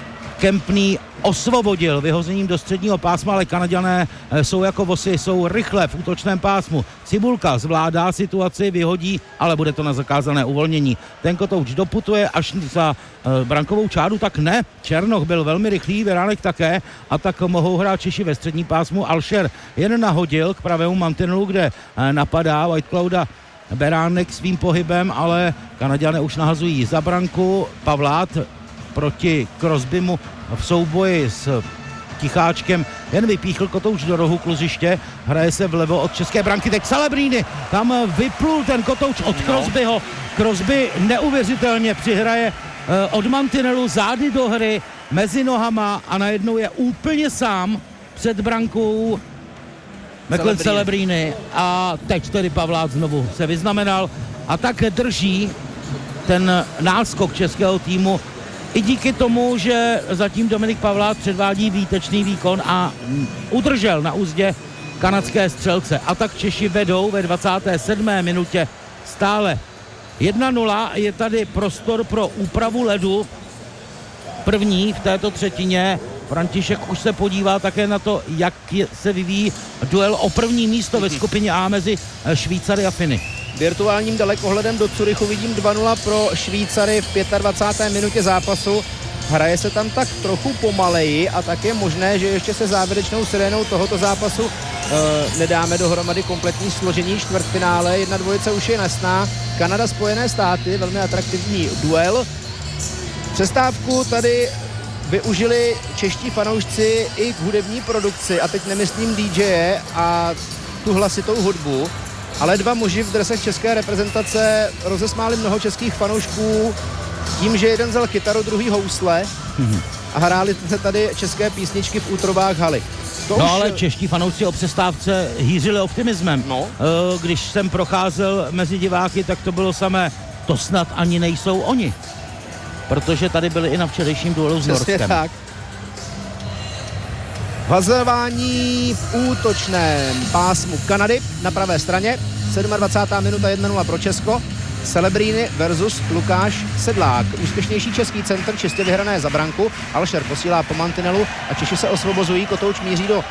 Kempný osvobodil vyhozením do středního pásma, ale Kanaďané jsou jako vosy, jsou rychle v útočném pásmu. Cibulka zvládá situaci, vyhodí, ale bude to na zakázané uvolnění. Ten Kotouč doputuje až za e, brankovou čáru, tak ne. Černoch byl velmi rychlý, Veránek také a tak mohou hrát Češi ve středním pásmu. Alšer jen nahodil k pravému mantinelu, kde e, napadá Whiteclouda Beránek svým pohybem, ale Kanaďané už nahazují za branku. Pavlát proti Crosbymu v souboji s Ticháčkem jen vypíchl Kotouč do rohu kluziště, hraje se vlevo od české branky, teď Celebrini, tam vyplul ten Kotouč od Crosbyho, Crosby neuvěřitelně přihraje eh, od mantinelu zády do hry, mezi nohama a najednou je úplně sám před brankou Michael Celebrini a teď tedy Pavlát znovu se vyznamenal a tak drží ten náskok českého týmu i díky tomu, že zatím Dominik Pavlát předvádí výtečný výkon a udržel na úzdě kanadské střelce. A tak Češi vedou ve dvacáté sedmé minutě stále jedna nula. Je tady prostor pro úpravu ledu. První v této třetině. František už se podívá také na to, jak se vyvíjí duel o první místo ve skupině A mezi Švýcary a Finy. Virtuálním dalekohledem do Curychu vidím dva nula pro Švýcary v dvacáté páté minutě zápasu. Hraje se tam tak trochu pomaleji a tak je možné, že ještě se závěrečnou sirénou tohoto zápasu e, nedáme dohromady kompletní složení čtvrtfinále. Jedna dvojice už je jasná. Kanada, Spojené státy, velmi atraktivní duel. Přestávku tady využili čeští fanoušci i k hudební produkci a teď nemyslím dý džeje a tu hlasitou hudbu, ale dva muži v dresech české reprezentace rozesmáli mnoho českých fanoušků tím, že jeden vzal kytaru, druhý housle a hráli se tady české písničky v útrobách haly. To no už... ale čeští fanoušci o přestávce hýřili optimismem. No. Když jsem procházel mezi diváky, tak to bylo samé, to snad ani nejsou oni. Protože tady byli i na včerejším duelu s Norskem. Tak. Vazování v útočném pásmu Kanady na pravé straně. dvacátá sedmá minuta jedna nula pro Česko. Celebrini versus Lukáš Sedlák. Úspěšnější český centr, čistě vyhrané za branku. Alšer posílá po mantinelu a Češi se osvobozují. Kotouč míří do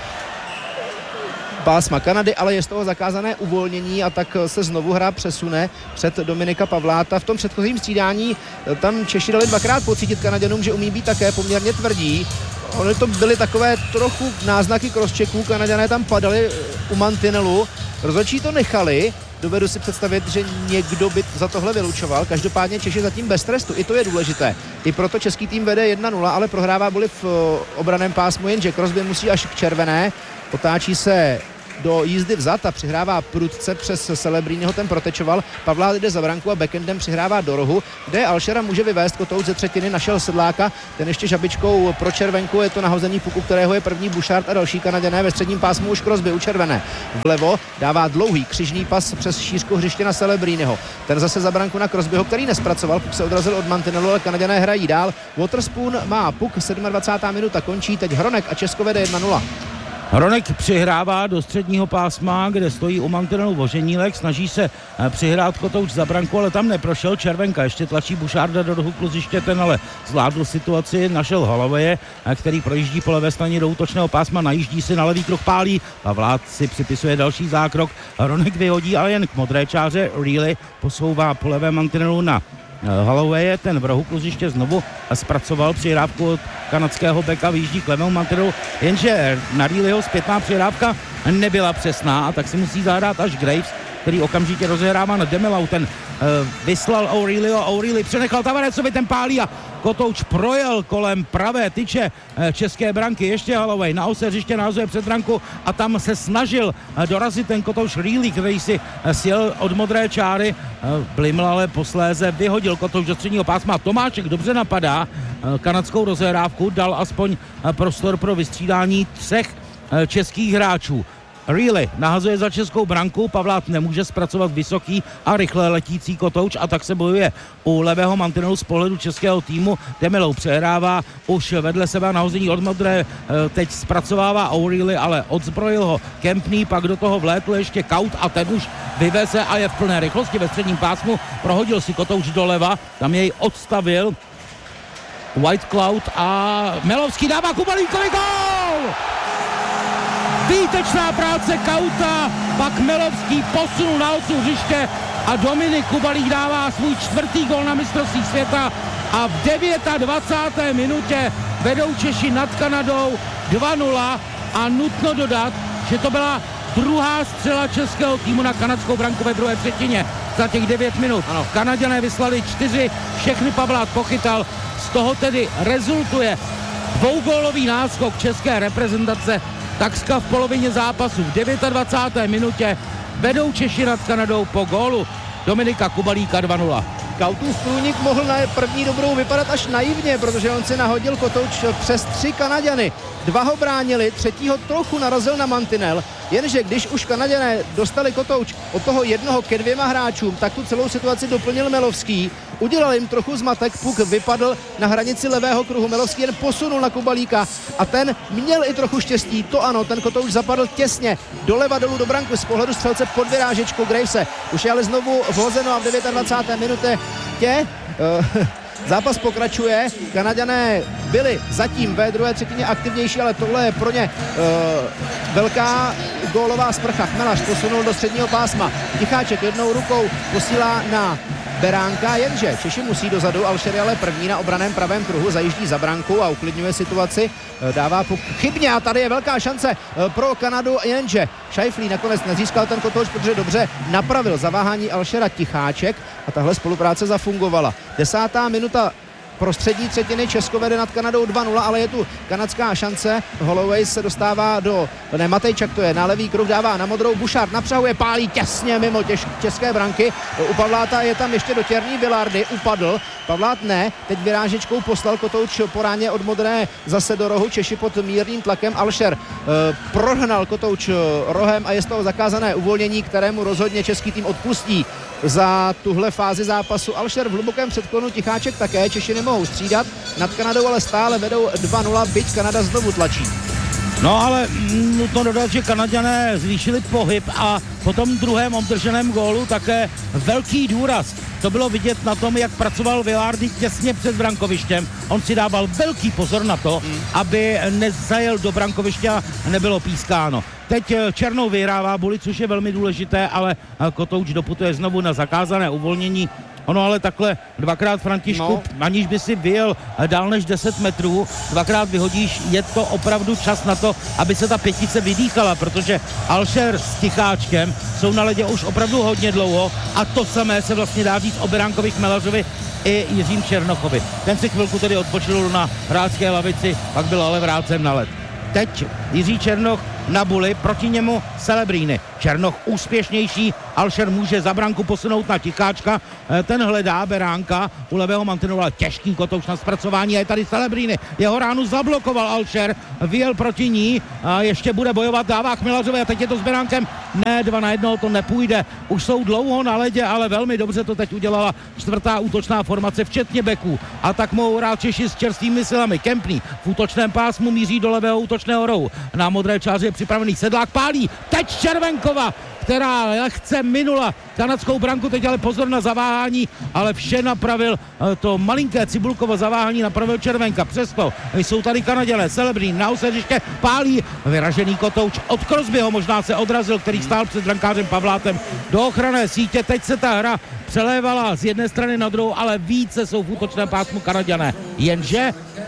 pásma Kanady, ale je z toho zakázané uvolnění a tak se znovu hra přesune před Dominika Pavláta. V tom předchozím střídání tam Češi dali dvakrát pocítit Kanaděnům, že umí být také poměrně tvrdí. Ony to byly takové trochu náznaky crosschecků, Kanaďané tam padali u mantinelu, rozhodčí to nechali, dovedu si představit, že někdo by za tohle vylučoval, každopádně Češi zatím bez trestu, i to je důležité. I proto český tým vede jedna nula, ale prohrává boli v obraném pásmu, jenže Crosby musí až k červené, otáčí se do jízdy vzad a přihrává prudce přes Celebriniho, ten protečoval. Pavlát jde za branku a backendem přihrává do rohu, kde Alšera může vyvést. Kotouč ze třetiny našel Sedláka, ten ještě žabičkou pro červenku, je to nahození puku, kterého je první Bouchard a další Kanaděné. Ve středním pásmu už Crosby u červené. Vlevo dává dlouhý křižný pas přes šířku hřiště na Celebriniho. Ten zase za branku na Crosbyho, který nespracoval, puk se odrazil od mantinelu, ale Kanaděné hrají dál. Waterspoon má puk, dvacátá sedmá minuta končí, teď Hronek a Česko vede jedna nula. Hronek přihrává do středního pásma, kde stojí u mantinelu Voženílek, snaží se přihrát Kotouč za branku, ale tam neprošel. Červenka ještě tlačí Boucharda do rohu kluziště, ten ale zvládl situaci, našel Holloway, který projíždí po levé straně do útočného pásma, najíždí si na levý kruh, pálí. Pavlát si připisuje další zákrok. Hronek vyhodí ale jen k modré čáře, Reilly posouvá po levé mantinelu na Holloway, ten v rohu kluziště znovu zpracoval přihrávku od kanadského beka, vyjíždí k levému mantinelu, jenže na Reillyho zpětná přihrávka nebyla přesná a tak si musí zahrát až Graves, který okamžitě rozehrává na Demilau, ten uh, vyslal O'Reillyho, O'Reilly přenechal Tavarecovi, ten pálí a Kotouč projel kolem pravé tyče uh, české branky, ještě Holloway na ose hřiště nahazuje před branku a tam se snažil uh, dorazit ten Kotouč Reilly, který si uh, sjel od modré čáry, uh, Bliml ale posléze vyhodil Kotouč do středního pásma. Tomáček dobře napadá uh, kanadskou rozehrávku, dal aspoň uh, prostor pro vystřídání třech uh, českých hráčů. Reilly nahazuje za českou branku, Pavlát nemůže zpracovat vysoký a rychle letící Kotouč a tak se bojuje u levého mantinelu z pohledu českého týmu. Demilou přehrává už vedle sebe nahození od modré, teď zpracovává O'Reilly, ale odzbrojil ho Kempný, pak do toho vlétl ještě Kaut a ten už vyveze a je v plné rychlosti ve středním pásmu, prohodil si Kotouč doleva, tam jej odstavil White Cloud a Melovský dává Kubalíkovi gól! Výtečná práce Kauta, pak Melovský posunul na osu hřiště a Dominik Kubalík dává svůj čtvrtý gól na mistrovství světa a v dvacáté deváté minutě vedou Češi nad Kanadou dva nula a nutno dodat, že to byla druhá střela českého týmu na kanadskou branku ve druhé třetině za těch devět minut. Ano. Kanaďané vyslali čtyři, všechny Pavlát pochytal, z toho tedy rezultuje dvougólový náskok české reprezentace. Takřka v polovině zápasu v dvacáté deváté minutě vedou Češi nad Kanadou po gólu Dominika Kubalíka dva nula. Kautův průnik mohl na první dobrou vypadat až naivně, protože on si nahodil Kotouč přes tři Kanaďany. Dva ho bránili, třetího trochu narazil na mantinel, jenže když už Kanaďané dostali Kotouč od toho jednoho ke dvěma hráčům, tak tu celou situaci doplnil Melovský. Udělal jim trochu zmatek, puk vypadl na hranici levého kruhu, Melovský jen posunul na Kubalíka a ten měl i trochu štěstí, to ano, ten Kotouč zapadl těsně doleva dolů do branku z pohledu střelce pod vyrážečkou Gravese. Už je ale znovu vhozeno a v dvacáté deváté minutě tě, uh, zápas pokračuje, Kanaďané byli zatím ve druhé třetině aktivnější, ale tohle je pro ně uh, velká gólová sprcha. Chmelař posunul do středního pásma, Ticháček jednou rukou posílá na Beránka, jenže Češi musí dozadu, Alšer je ale první na obraném pravém kruhu, zajíždí za branku a uklidňuje situaci, dává puk chybně a tady je velká šance pro Kanadu, jenže Scheifele nakonec nezískal ten Kotouč, protože dobře napravil zaváhání Alšera Ticháček a tahle spolupráce zafungovala. Desátá minuta prostřední třetiny, Česko vede nad Kanadou dva nula, ale je tu kanadská šance, Holloway se dostává do, ne Matejčak to je, na levý kruh dává na modrou, Bouchard napřahuje, pálí těsně mimo těž, české branky, u Pavláta je tam ještě dotěrný Vilardy, upadl, Pavlát ne, teď vyrážečkou poslal Kotouč po ráně od modré zase do rohu, Češi pod mírným tlakem, Alšer eh, prohnal Kotouč rohem a je z toho zakázané uvolnění, kterému rozhodně český tým odpustí za tuhle fázi zápasu. Alšer v hlubokém předklonu, Ticháček také, Češi nemohou střídat, nad Kanadou ale stále vedou dva nula, byť Kanada znovu tlačí. No ale nutno dodat, že Kanaďané zvýšili pohyb a po tom druhém obdrženém gólu také velký důraz. To bylo vidět na tom, jak pracoval Vilardi těsně před brankovištěm. On si dával velký pozor na to, mm. aby nezajel do brankoviště a nebylo pískáno. Teď Černou vyhrává Buli, což je velmi důležité, ale Kotouč doputuje znovu na zakázané uvolnění. Ono ale takhle dvakrát, Františku, no. aniž by si vyjel dál než deset metrů, dvakrát vyhodíš, je to opravdu čas na to, aby se ta pětice vydýchala, protože Alšer s Ticháčkem jsou na ledě už opravdu hodně dlouho a to samé se vlastně dá říct o Beránkovi, Chmelařovi i Jiřím Černochovi. Ten si chvilku tedy odpočil na hráčské lavici, pak byl ale vrácen na led. Teď Jiří Černoch na Buli, proti němu Celebrini. Černoch úspěšnější, Alšer může za branku posunout na Ticháčka, ten hledá Beránka u levého mantinelu, ale těžký Kotouč na zpracování a je tady Celebrini. Jeho ránu zablokoval Alšer, vyjel proti ní a ještě bude bojovat, dává Chmelařovi a teď je to s Beránkem. Ne, dva na jednoho to nepůjde. Už jsou dlouho na ledě, ale velmi dobře to teď udělala čtvrtá útočná formace, včetně beků. A tak mohou hrát Češi s čerstvými silami. Kempný v útočném pásmu míří do levého útočného rohu. Na modré čáře je připravený Sedlák, pálí. Teď Červenkova, která lehce minula kanadskou branku, teď ale pozor na zaváhání, ale vše napravil to malinké Cibulkovo zaváhání, napravil Červenka. Přesto jsou tady Kanaděné, Celebrín na osadiště, pálí vyražený Kotouč od Crosbyho, možná se odrazil, který stál před brankářem Pavlátem do ochranné sítě. Teď se ta hra přelévala z jedné strany na druhou, ale více jsou v útočném pásmu Kanaďané. Jenže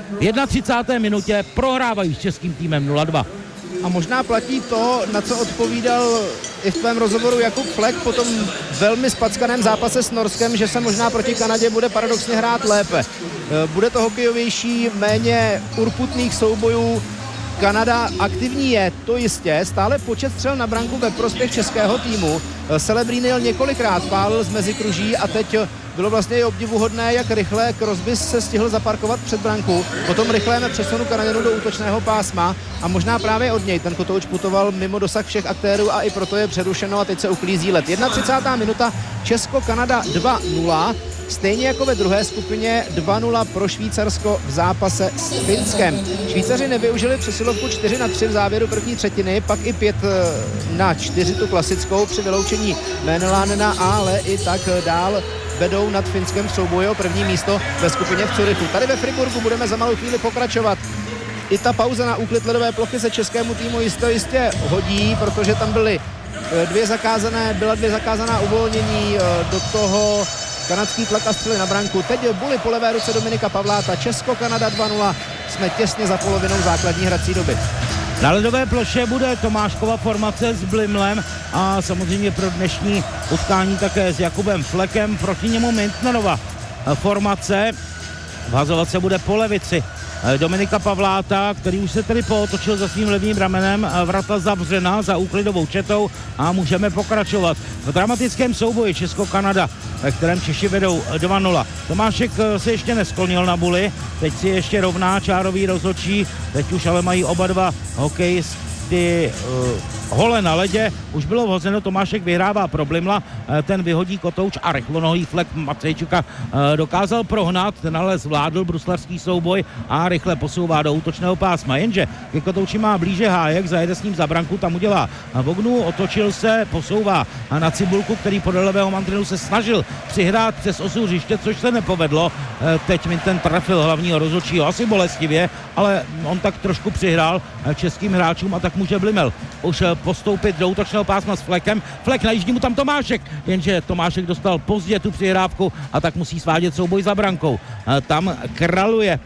v třicáté jedné minutě prohrávají s českým týmem nula dva. A možná platí to, na co odpovídal i v tvém rozhovoru Jakub Flek po tom velmi spackaném zápase s Norskem, že se možná proti Kanadě bude paradoxně hrát lépe. Bude to hokejovější, méně urputných soubojů. Kanada aktivní je, to jistě, stále počet střel na branku ve prospěch českého týmu. Celebrini jel několikrát, pálil z mezikruží a teď bylo vlastně i obdivuhodné, jak rychle Crosby se stihl zaparkovat před branku. Potom rychlém přesunu Kanaděnů do útočného pásma a možná právě od něj ten Kotouč putoval mimo dosah všech aktérů a i proto je přerušeno a teď se uklízí led. třicátá jedna minuta, Česko-Kanada dva nula. Stejně jako ve druhé skupině dva nula pro Švýcarsko v zápase s Finskem. Švýcaři nevyužili přesilovku čtyři na tři v závěru první třetiny, pak i pět na čtyři tu klasickou při vyloučení Menelánena, ale i tak dál vedou nad Finskem v souboji o první místo ve skupině v Curychu. Tady ve Friburgu budeme za malou chvíli pokračovat. I ta pauza na úklid ledové plochy se českému týmu jistě, jistě hodí, protože tam byly dvě zakázané, byla dvě zakázaná uvolnění, do toho kanadský tlak a střely na branku. Teď Buli po levé ruce Dominika Pavláta. Česko-Kanada dva nula. Jsme těsně za polovinou základní hrací doby. Na ledové ploše bude Tomáškova formace s Blimlem a samozřejmě pro dnešní utkání také s Jakubem Flekem. Proti němu Mintnerova formace. Vhazovat se bude po levici Dominika Pavláta, který už se tedy pootočil za svým levým ramenem, vrata zavřena za úklidovou četou a můžeme pokračovat v dramatickém souboji Česko-Kanada, ve kterém Češi vedou dva nula. Tomášek se ještě nesklonil na Buli, teď si ještě rovná čárový rozhodčí, teď už ale mají oba dva hokejisty uh, hole na ledě, už bylo vhozeno, Tomášek vyhrává pro Blimla, ten vyhodí Kotouč a rychlonohý Flek Macejčuka dokázal prohnat, ten ale zvládl bruslarský souboj a rychle posouvá do útočného pásma, jenže ke Kotouči má blíže Hájek, zajede s ním za branku, tam udělá vognu, otočil se, posouvá na Cibulku, který podle levého mantinelu se snažil přihrát přes osu hřiště, což se nepovedlo, teď mi ten trefil hlavního rozhodčího, asi bolestivě, ale on tak trošku přihrál českým hráčům a tak může Blimel už postoupit do útočného pásma s Flekem. Flek najíždí mu tam Tomášek, jenže Tomášek dostal pozdě tu přihrávku a tak musí svádět souboj za brankou. Tam kraluje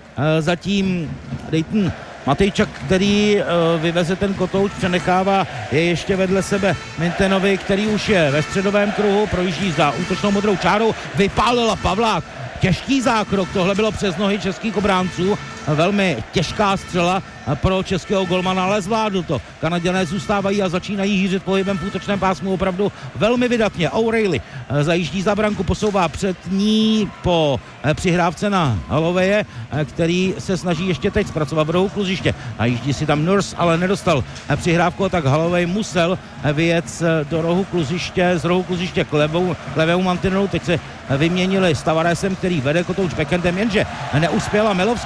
zatím Dayton Matejčak, který vyveze ten Kotouč, přenechává je ještě vedle sebe Mintenovi, který už je ve středovém kruhu, projíždí za útočnou modrou čárou, vypálila Pavlák. Těžký zákrok, tohle bylo přes nohy českých obránců, velmi těžká střela pro českého golmana, ale zvládl to. Kanaděné zůstávají a začínají hýřit pohybem v útočném pásmu opravdu velmi vydatně. O'Reilly zajíždí za branku, posouvá před ní po přihrávce na Hollowaye, který se snaží ještě teď zpracovat v rohu kluziště. A jíždí si tam Nurse, ale nedostal přihrávku, tak Holloway musel vyjet do rohu kluziště, z rohu kluziště k levou, k levému mantinelu. Teď se vyměnili s Tavaresem, který vede Kotouč backendem, jenže neuspěl a Melovský může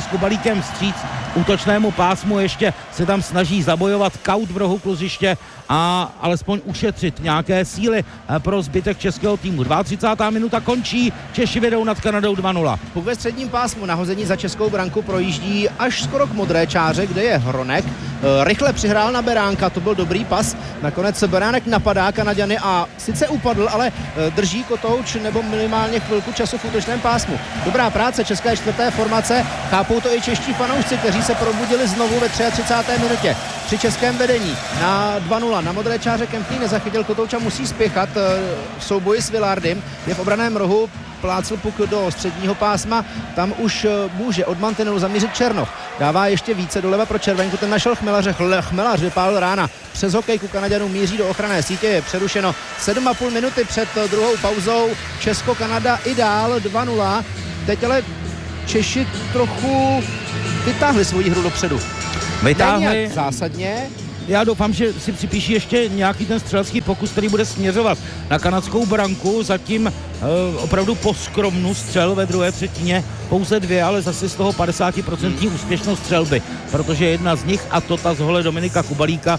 s Kubalíkem vstříc útočnému pásmu, ještě se tam snaží zabojovat Kaut v rohu kluziště a alespoň ušetřit nějaké síly pro zbytek českého týmu. třicátá druhá minuta končí, Češi vedou nad Kanadou dva nula. Puk ve středním pásmu, nahození za českou branku projíždí až skoro k modré čáře, kde je Hronek. Rychle přihrál na Beránka, to byl dobrý pas. Nakonec Beránek napadá Kanaďany a sice upadl, ale drží Kotouč nebo minimálně chvilku času v útočném pásmu. Dobrá práce české čtvrté formace, chápou to i čeští fanoušci, kteří se probudili znovu ve třicáté třetí minutě. Při českém vedení na dva nula. Na modré čáře Kempný nezachytil Kotouč a musí spěchat v souboji s Villardym. Je v obraném rohu, plácl puk do středního pásma, tam už může od mantinelu zamířit Černoch. Dává ještě více doleva pro červenku, ten našel Chmelaře, Chmelař vypálil rána. Přes hokejku Kanaďanů míří do ochranné sítě, je přerušeno sedm a půl minuty před druhou pauzou. Česko-Kanada i dál dva nula. Teď ale Češi trochu vytáhli svoji hru dopředu. Vytáhli zásadně. Já doufám, že si připíší ještě nějaký ten střelecký pokus, který bude směřovat na kanadskou branku. Zatím e, opravdu po skromnu střel ve druhé třetině. Pouze dvě, ale zase z toho padesát procent úspěšnost střelby. Protože jedna z nich, a to ta z hole Dominika Kubalíka,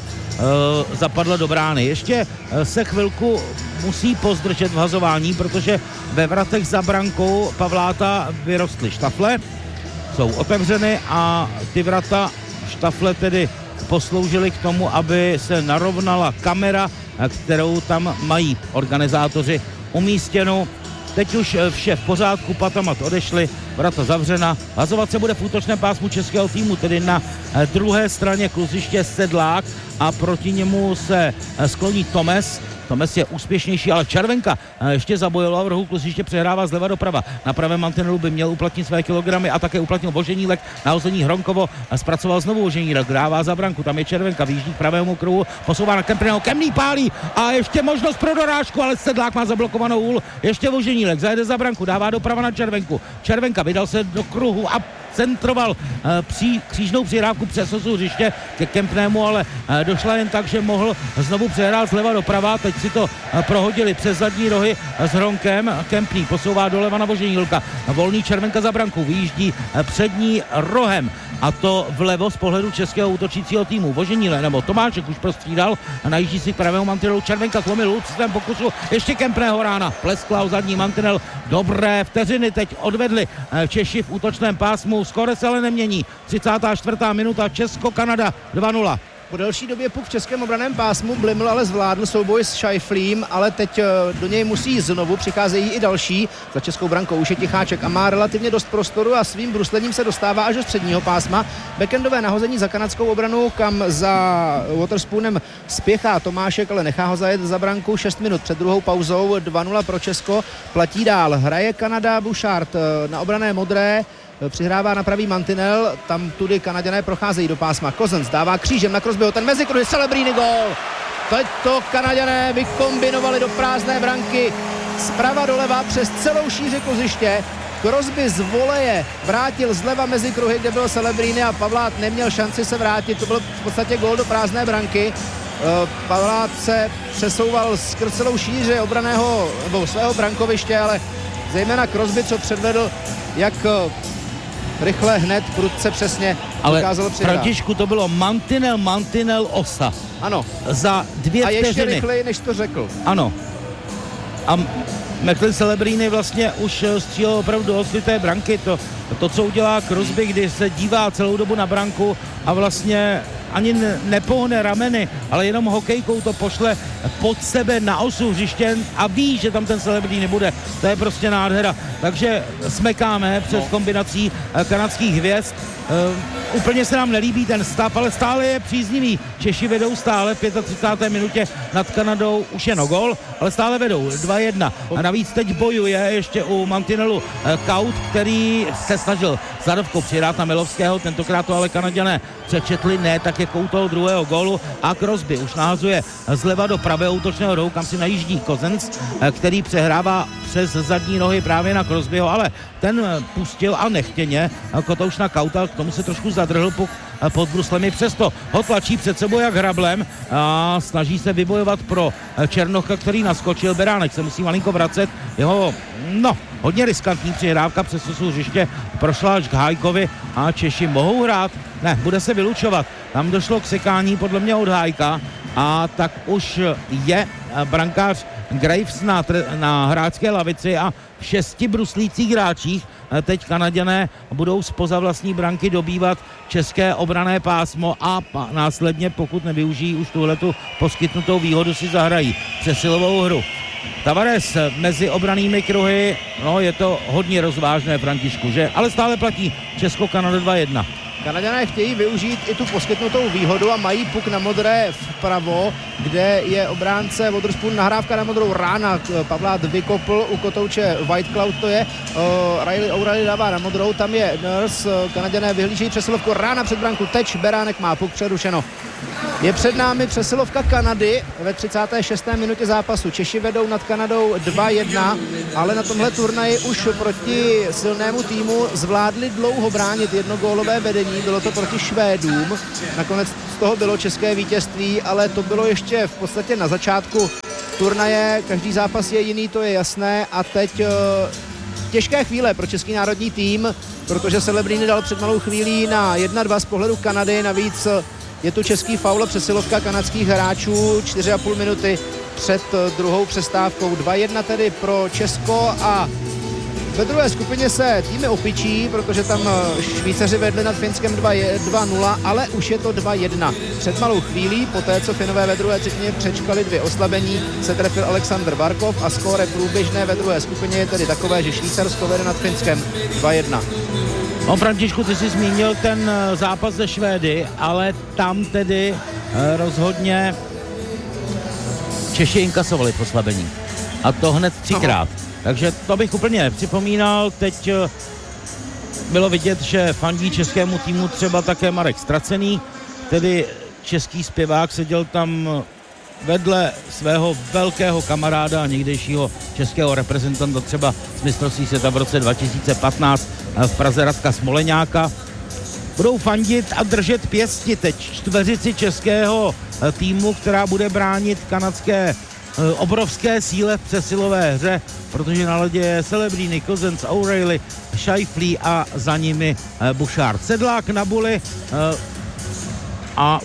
e, zapadla do brány. Ještě e, se chvilku musí pozdržet v hazování, protože ve vratech za brankou Pavláta vyrostly štafle. Jsou otevřeny a ty vrata štafle tedy posloužily k tomu, aby se narovnala kamera, kterou tam mají organizátoři umístěnou. Teď už vše v pořádku, Patamat odešli, vrata zavřena. Hazovat se bude v útočném pásmu českého týmu, tedy na druhé straně kluziště Sedlák a proti němu se skloní Tomes. Tomes je úspěšnější, ale Červenka ještě zabojovala v rohu kluziště, přehrává zleva doprava. Na pravém mantinelu by měl uplatnit své kilogramy a také uplatnil Voženílek. Na hození Hronkovo zpracoval znovu Voženílek, dává za branku, tam je Červenka, výjíždí k pravému kruhu, posouvá na Kempného, Kemný pálí a ještě možnost pro dorážku, ale Sedlák má zablokovanou hůl. Ještě Voženílek zajede za branku, dává doprava na Červenku. Červenka vydal se do kruhu a centroval uh, při křížnou přihrávku přes osu hřiště ke Kempnému, ale uh, došla jen tak, že mohl znovu přehrát zleva doprava. Teď si to uh, prohodili přes zadní rohy uh, s Hronkem. Kempný posouvá doleva na Voženílka. Volný Červenka za branku, vyjíždí uh, přední rohem. A to vlevo z pohledu českého útočícího týmu. Voženílek nebo Tomášek už prostřídal a najíždí si k pravému mantinelu. Červenka zlomil hůl při svém pokusu. Ještě Kempného rána. Pleskla o zadní mantinel. Dobré vteřiny teď odvedli uh, Češi v útočném pásmu. Skóre se ale nemění. třicátá čtvrtá minuta, Česko-Kanada dva nula. Po delší době puk v českém obraném pásmu, Bliml ale zvládl souboj s Scheiflím, ale teď do něj musí znovu, přicházejí i další. Za českou brankou už je Ticháček a má relativně dost prostoru a svým bruslením se dostává až do středního pásma. Backendové nahození za kanadskou obranu, kam za Waterspoonem spěchá Tomášek, ale nechá ho zajet za branku. šest minut před druhou pauzou, dva nula pro Česko. Platí dál, hraje Kanada, Bouchard na obrané modré, přihrává na pravý mantinel, tam tudy Kanaďané procházejí do pásma. Cousins dává křížem na Crosbyho, ten mezikruh, Celebrini gól. Teď to Kanaďané vykombinovali do prázdné branky zprava doleva přes celou šíři kluziště. Crosby z voleje vrátil zleva mezi kruhy, kde byl Celebrini a Pavlát neměl šanci se vrátit, to byl v podstatě gól do prázdné branky. Pavlát se přesouval skrz celou šíři obraného nebo svého brankoviště, ale zejména Crosby, co předvedl, jak rychle, hned, prudce, přesně ale dokázal přihrát. Františku, to bylo mantinel, mantinel, osa. Ano. Za dvě a vteřiny. ještě rychleji, než to řekl. Ano. A McLean Celebrini vlastně už střílel opravdu do odkryté branky. To, to, co udělá Crosby, když se dívá celou dobu na branku a vlastně ani nepohne rameny, ale jenom hokejkou to pošle pod sebe na osu hřiště a ví, že tam ten Celebrini nebude. To je prostě nádhera. Takže smekáme přes no. kombinací kanadských hvězd. Uh, úplně se nám nelíbí ten stav, ale stále je příznivý. Češi vedou stále v třicáté páté minutě nad Kanadou, už jen o gol, ale stále vedou dva jedna. A navíc teď bojuje ještě u mantinelu uh, Kaut, který se snažil zadovkou přihrát na Milovského, tentokrát to ale Kanaďané přečetli, ne tak jako u toho druhého gólu, a Crosby už nahazuje zleva do pravého útočného rohu, kam si najíždí Cousins, uh, který přehrává přes zadní nohy právě na Crosbyho, ale ten pustil a nechtěně Kotouš na Kauta, k tomu se trošku zadrhl puk pod bruslemi, přesto ho tlačí před sebou jak hrablem a snaží se vybojovat pro Černocha, který naskočil. Beránek se musí malinko vracet, jeho, no, hodně riskantní přihrávka přes to souřiště, prošla až k Hájkovi a Češi mohou hrát, ne, bude se vylučovat. Tam došlo k sekání podle mě od Hájka a tak už je brankář Graves na, na hráčské lavici a v šesti bruslících hráčích teď Kanaďané budou zpoza vlastní branky dobývat české obranné pásmo a následně, pokud nevyužijí už tuhletu poskytnutou výhodu, si zahrají přesilovou hru. Tavares mezi obranými kruhy, no je to hodně rozvážné, Františku, že? Ale stále platí Česko-Kanada dva jedna. Kanaďané chtějí využít i tu poskytnutou výhodu a mají puk na modré vpravo, kde je obránce Wotherspoon, nahrávka na modrou, rána, Pavlát vykopl u kotouče White Cloud, to je uh, Riley O'Reilly dává na modrou, tam je Nurse, Kanaďané vyhlížejí přesilovku, rána před branku, Teč, Beránek má puk přerušeno. Je před námi přesilovka Kanady ve třicáté šesté minutě zápasu. Češi vedou nad Kanadou dva jedna, ale na tomhle turnaji už proti silnému týmu zvládli dlouho bránit jednogólové vedení. Bylo to proti Švédům. Nakonec z toho bylo české vítězství, ale to bylo ještě v podstatě na začátku turnaje. Každý zápas je jiný, to je jasné. A teď uh, těžké chvíle pro český národní tým, protože Celebrini dal před malou chvílí na jedna dva z pohledu Kanady. Navíc je tu český faul a přesilovka kanadských hráčů čtyři a půl minuty před druhou přestávkou. dva jedna tedy pro Česko a ve druhé skupině se týmy opičí, protože tam Švýcaři vedli nad Finskem dva nula, ale už je to dva jedna. Před malou chvílí, poté co Finové ve druhé třetině přečkali dvě oslabení, se trefil Alexander Barkov a skóre průběžné ve druhé skupině je tedy takové, že Švýcarsko vede nad Finskem dva jedna. No, Františku, ty jsi zmínil ten zápas ze Švédy, ale tam tedy rozhodně Češi inkasovali v oslabení. A to hned třikrát. Takže to bych úplně nepřipomínal. Teď bylo vidět, že fandí českému týmu třeba také Marek Stracený, tedy český zpěvák, seděl tam vedle svého velkého kamaráda a někdejšího českého reprezentanta třeba z mistrovství světa v roce dva tisíce patnáct v Praze Radka Smoleňáka. Budou fandit a držet pěsti teď čtveřici českého týmu, která bude bránit kanadské obrovské síle v přesilové hře, protože na ledě je Celebrini, Cousins, O'Reilly, Scheifele a za nimi Bouchard. Sedlák na buli a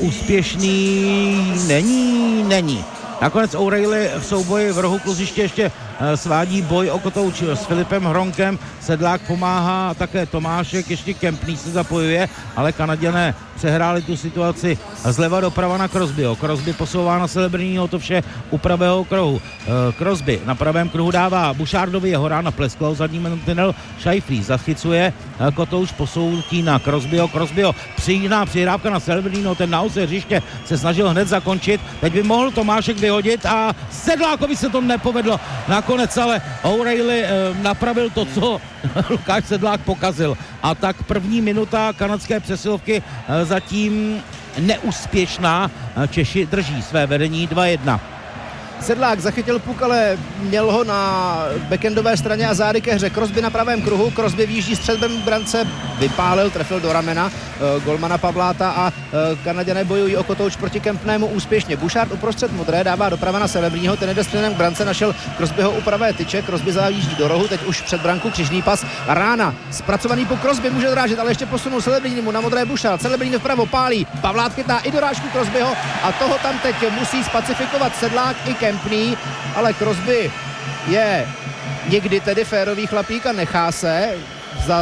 úspěšný není, není. Nakonec O'Reilly v souboji v rohu kluziště ještě svádí boj o kotouč s Filipem Hronkem. Sedlák pomáhá také Tomášek, ještě Kempný se zapojuje, ale Kanaďané přehráli tu situaci zleva doprava na Crosbyho. Crosby posouvá na Celebrinního, to vše u pravého kruhu. Crosby na pravém kruhu dává Bouchardovi, jeho rána plesklo, zadní mantinel Scheifele zachycuje kotouč, posoutí na Crosbyho. Crosbyho přijíná přihrávka na Celebrinního, ten na ose hřiště se snažil hned zakončit. Teď by mohl Tomášek vyhodit a Sedlákovi se to nepovedlo. Nakonec ale O'Reilly eh, napravil to, co Lukáš Sedlák pokazil. A tak první minuta kanadské přesilovky eh, zatím neúspěšná. Češi drží své vedení dva jedna. Sedlák zachytil puk, ale měl ho na backendové straně a zády ke hře. Crosby na pravém kruhu, Crosby výjíždí střelbem k brance, vypálil, trefil do ramena uh, golmana Pavláta a uh, Kanaďané bojují o kotouč proti Kempnému úspěšně. Bouchard uprostřed modré dává doprava na Celebního, ten jde střelem k brance, našel Crosbyho u pravé tyče, Crosby zajíždí do rohu, teď už před branku křižný pas, rána, zpracovaný puk, Crosby může dorážet, ale ještě posunul Celebrímu na modré Bouchard, Celebrín vpravo pálí, Pavlát chytá i dorážku Crosbyho a toho tam teď musí spacifikovat Sedlák i Kempný, ale Crosby je někdy tedy férový chlapík a nechá se za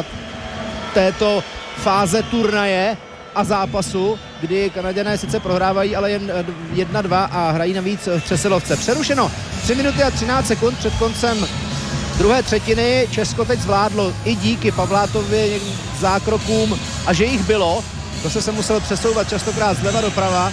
této fáze turnaje a zápasu, kdy Kanaďané sice prohrávají, ale jen jedna dva a hrají navíc v přesilovce. Přerušeno tři minuty a třináct sekund před koncem druhé třetiny. Česko teď zvládlo i díky Pavlátovi zákrokům a že jich bylo, to se se musel přesouvat častokrát zleva doprava,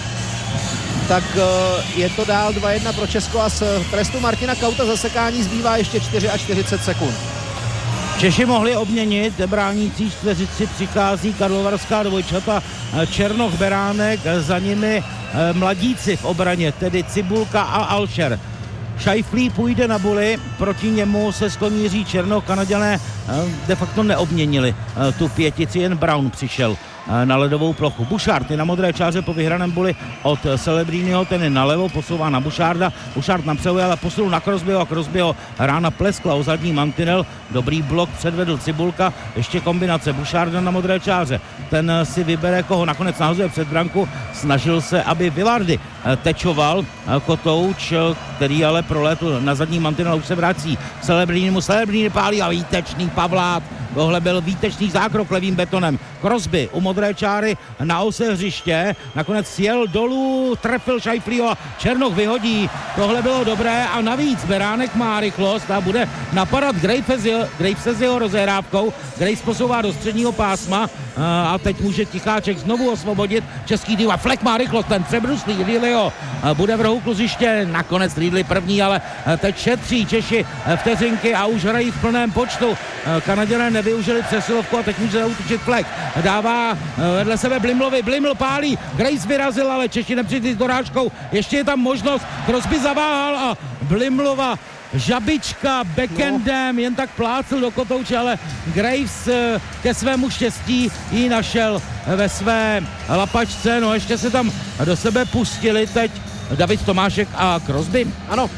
tak je to dál dva jedna pro Česko a z trestu Martina Kauta zasekání zbývá ještě čtyřicet čtyři sekund. Češi mohli obměnit, bránící čtveřici přichází karlovarská dvojčata Černoch, Beránek, za nimi mladíci v obraně, tedy Cibulka a Alšer. Scheifele půjde na buli, proti němu se skloní Černoch, Kanaďané de facto neobměnili tu pětici, jen Brown přišel na ledovou plochu. Bouchard je na modré čáře po vyhraném boli od Celebrínyho, ten je nalevo, posouvá na Boucharda. Bouchard napřehuje, ale posunul na Crosbyho a Crosbyho rána pleskla o zadní mantinel. Dobrý blok předvedl Cibulka, ještě kombinace Boucharda na modré čáře. Ten si vybere, koho nakonec nahazuje před branku. Snažil se, aby Vilardi tečoval Kotouč, který ale prolétl na zadní mantinel, už se vrací Celebrínymu. Celebríny pálí a výtečný Pavlát. Tohle byl výtečný zákrok levým betonem. Crosby u modré čáry na ose hřiště. Nakonec sjel dolů, trefil Scheifeleho a Černoch vyhodí. Tohle bylo dobré a navíc Beránek má rychlost a bude napadat Gravese s jeho rozehrávkou. Graves posouvá do středního pásma a teď může Ticháček znovu osvobodit český tým a Fleck má rychlost, ten přebruslý Ridleyho bude v rohu kluziště. Nakonec Ridley první, ale teď šetří Češi vteřinky a už hrají v plném počtu. Kanaděné nevyužili přesilovku a teď může zaútočit Fleck. Dává vedle sebe Blimlovi, Bliml pálí, Grace vyrazil, ale Češi nepřišli s dorážkou. Ještě je tam možnost, Crosby zaváhal a Blimlova žabička backendem, jen tak plácl do Kotouče, ale Graves ke svému štěstí ji našel ve své lapačce. No ještě se tam do sebe pustili teď David Tomášek a Crosby. Ano,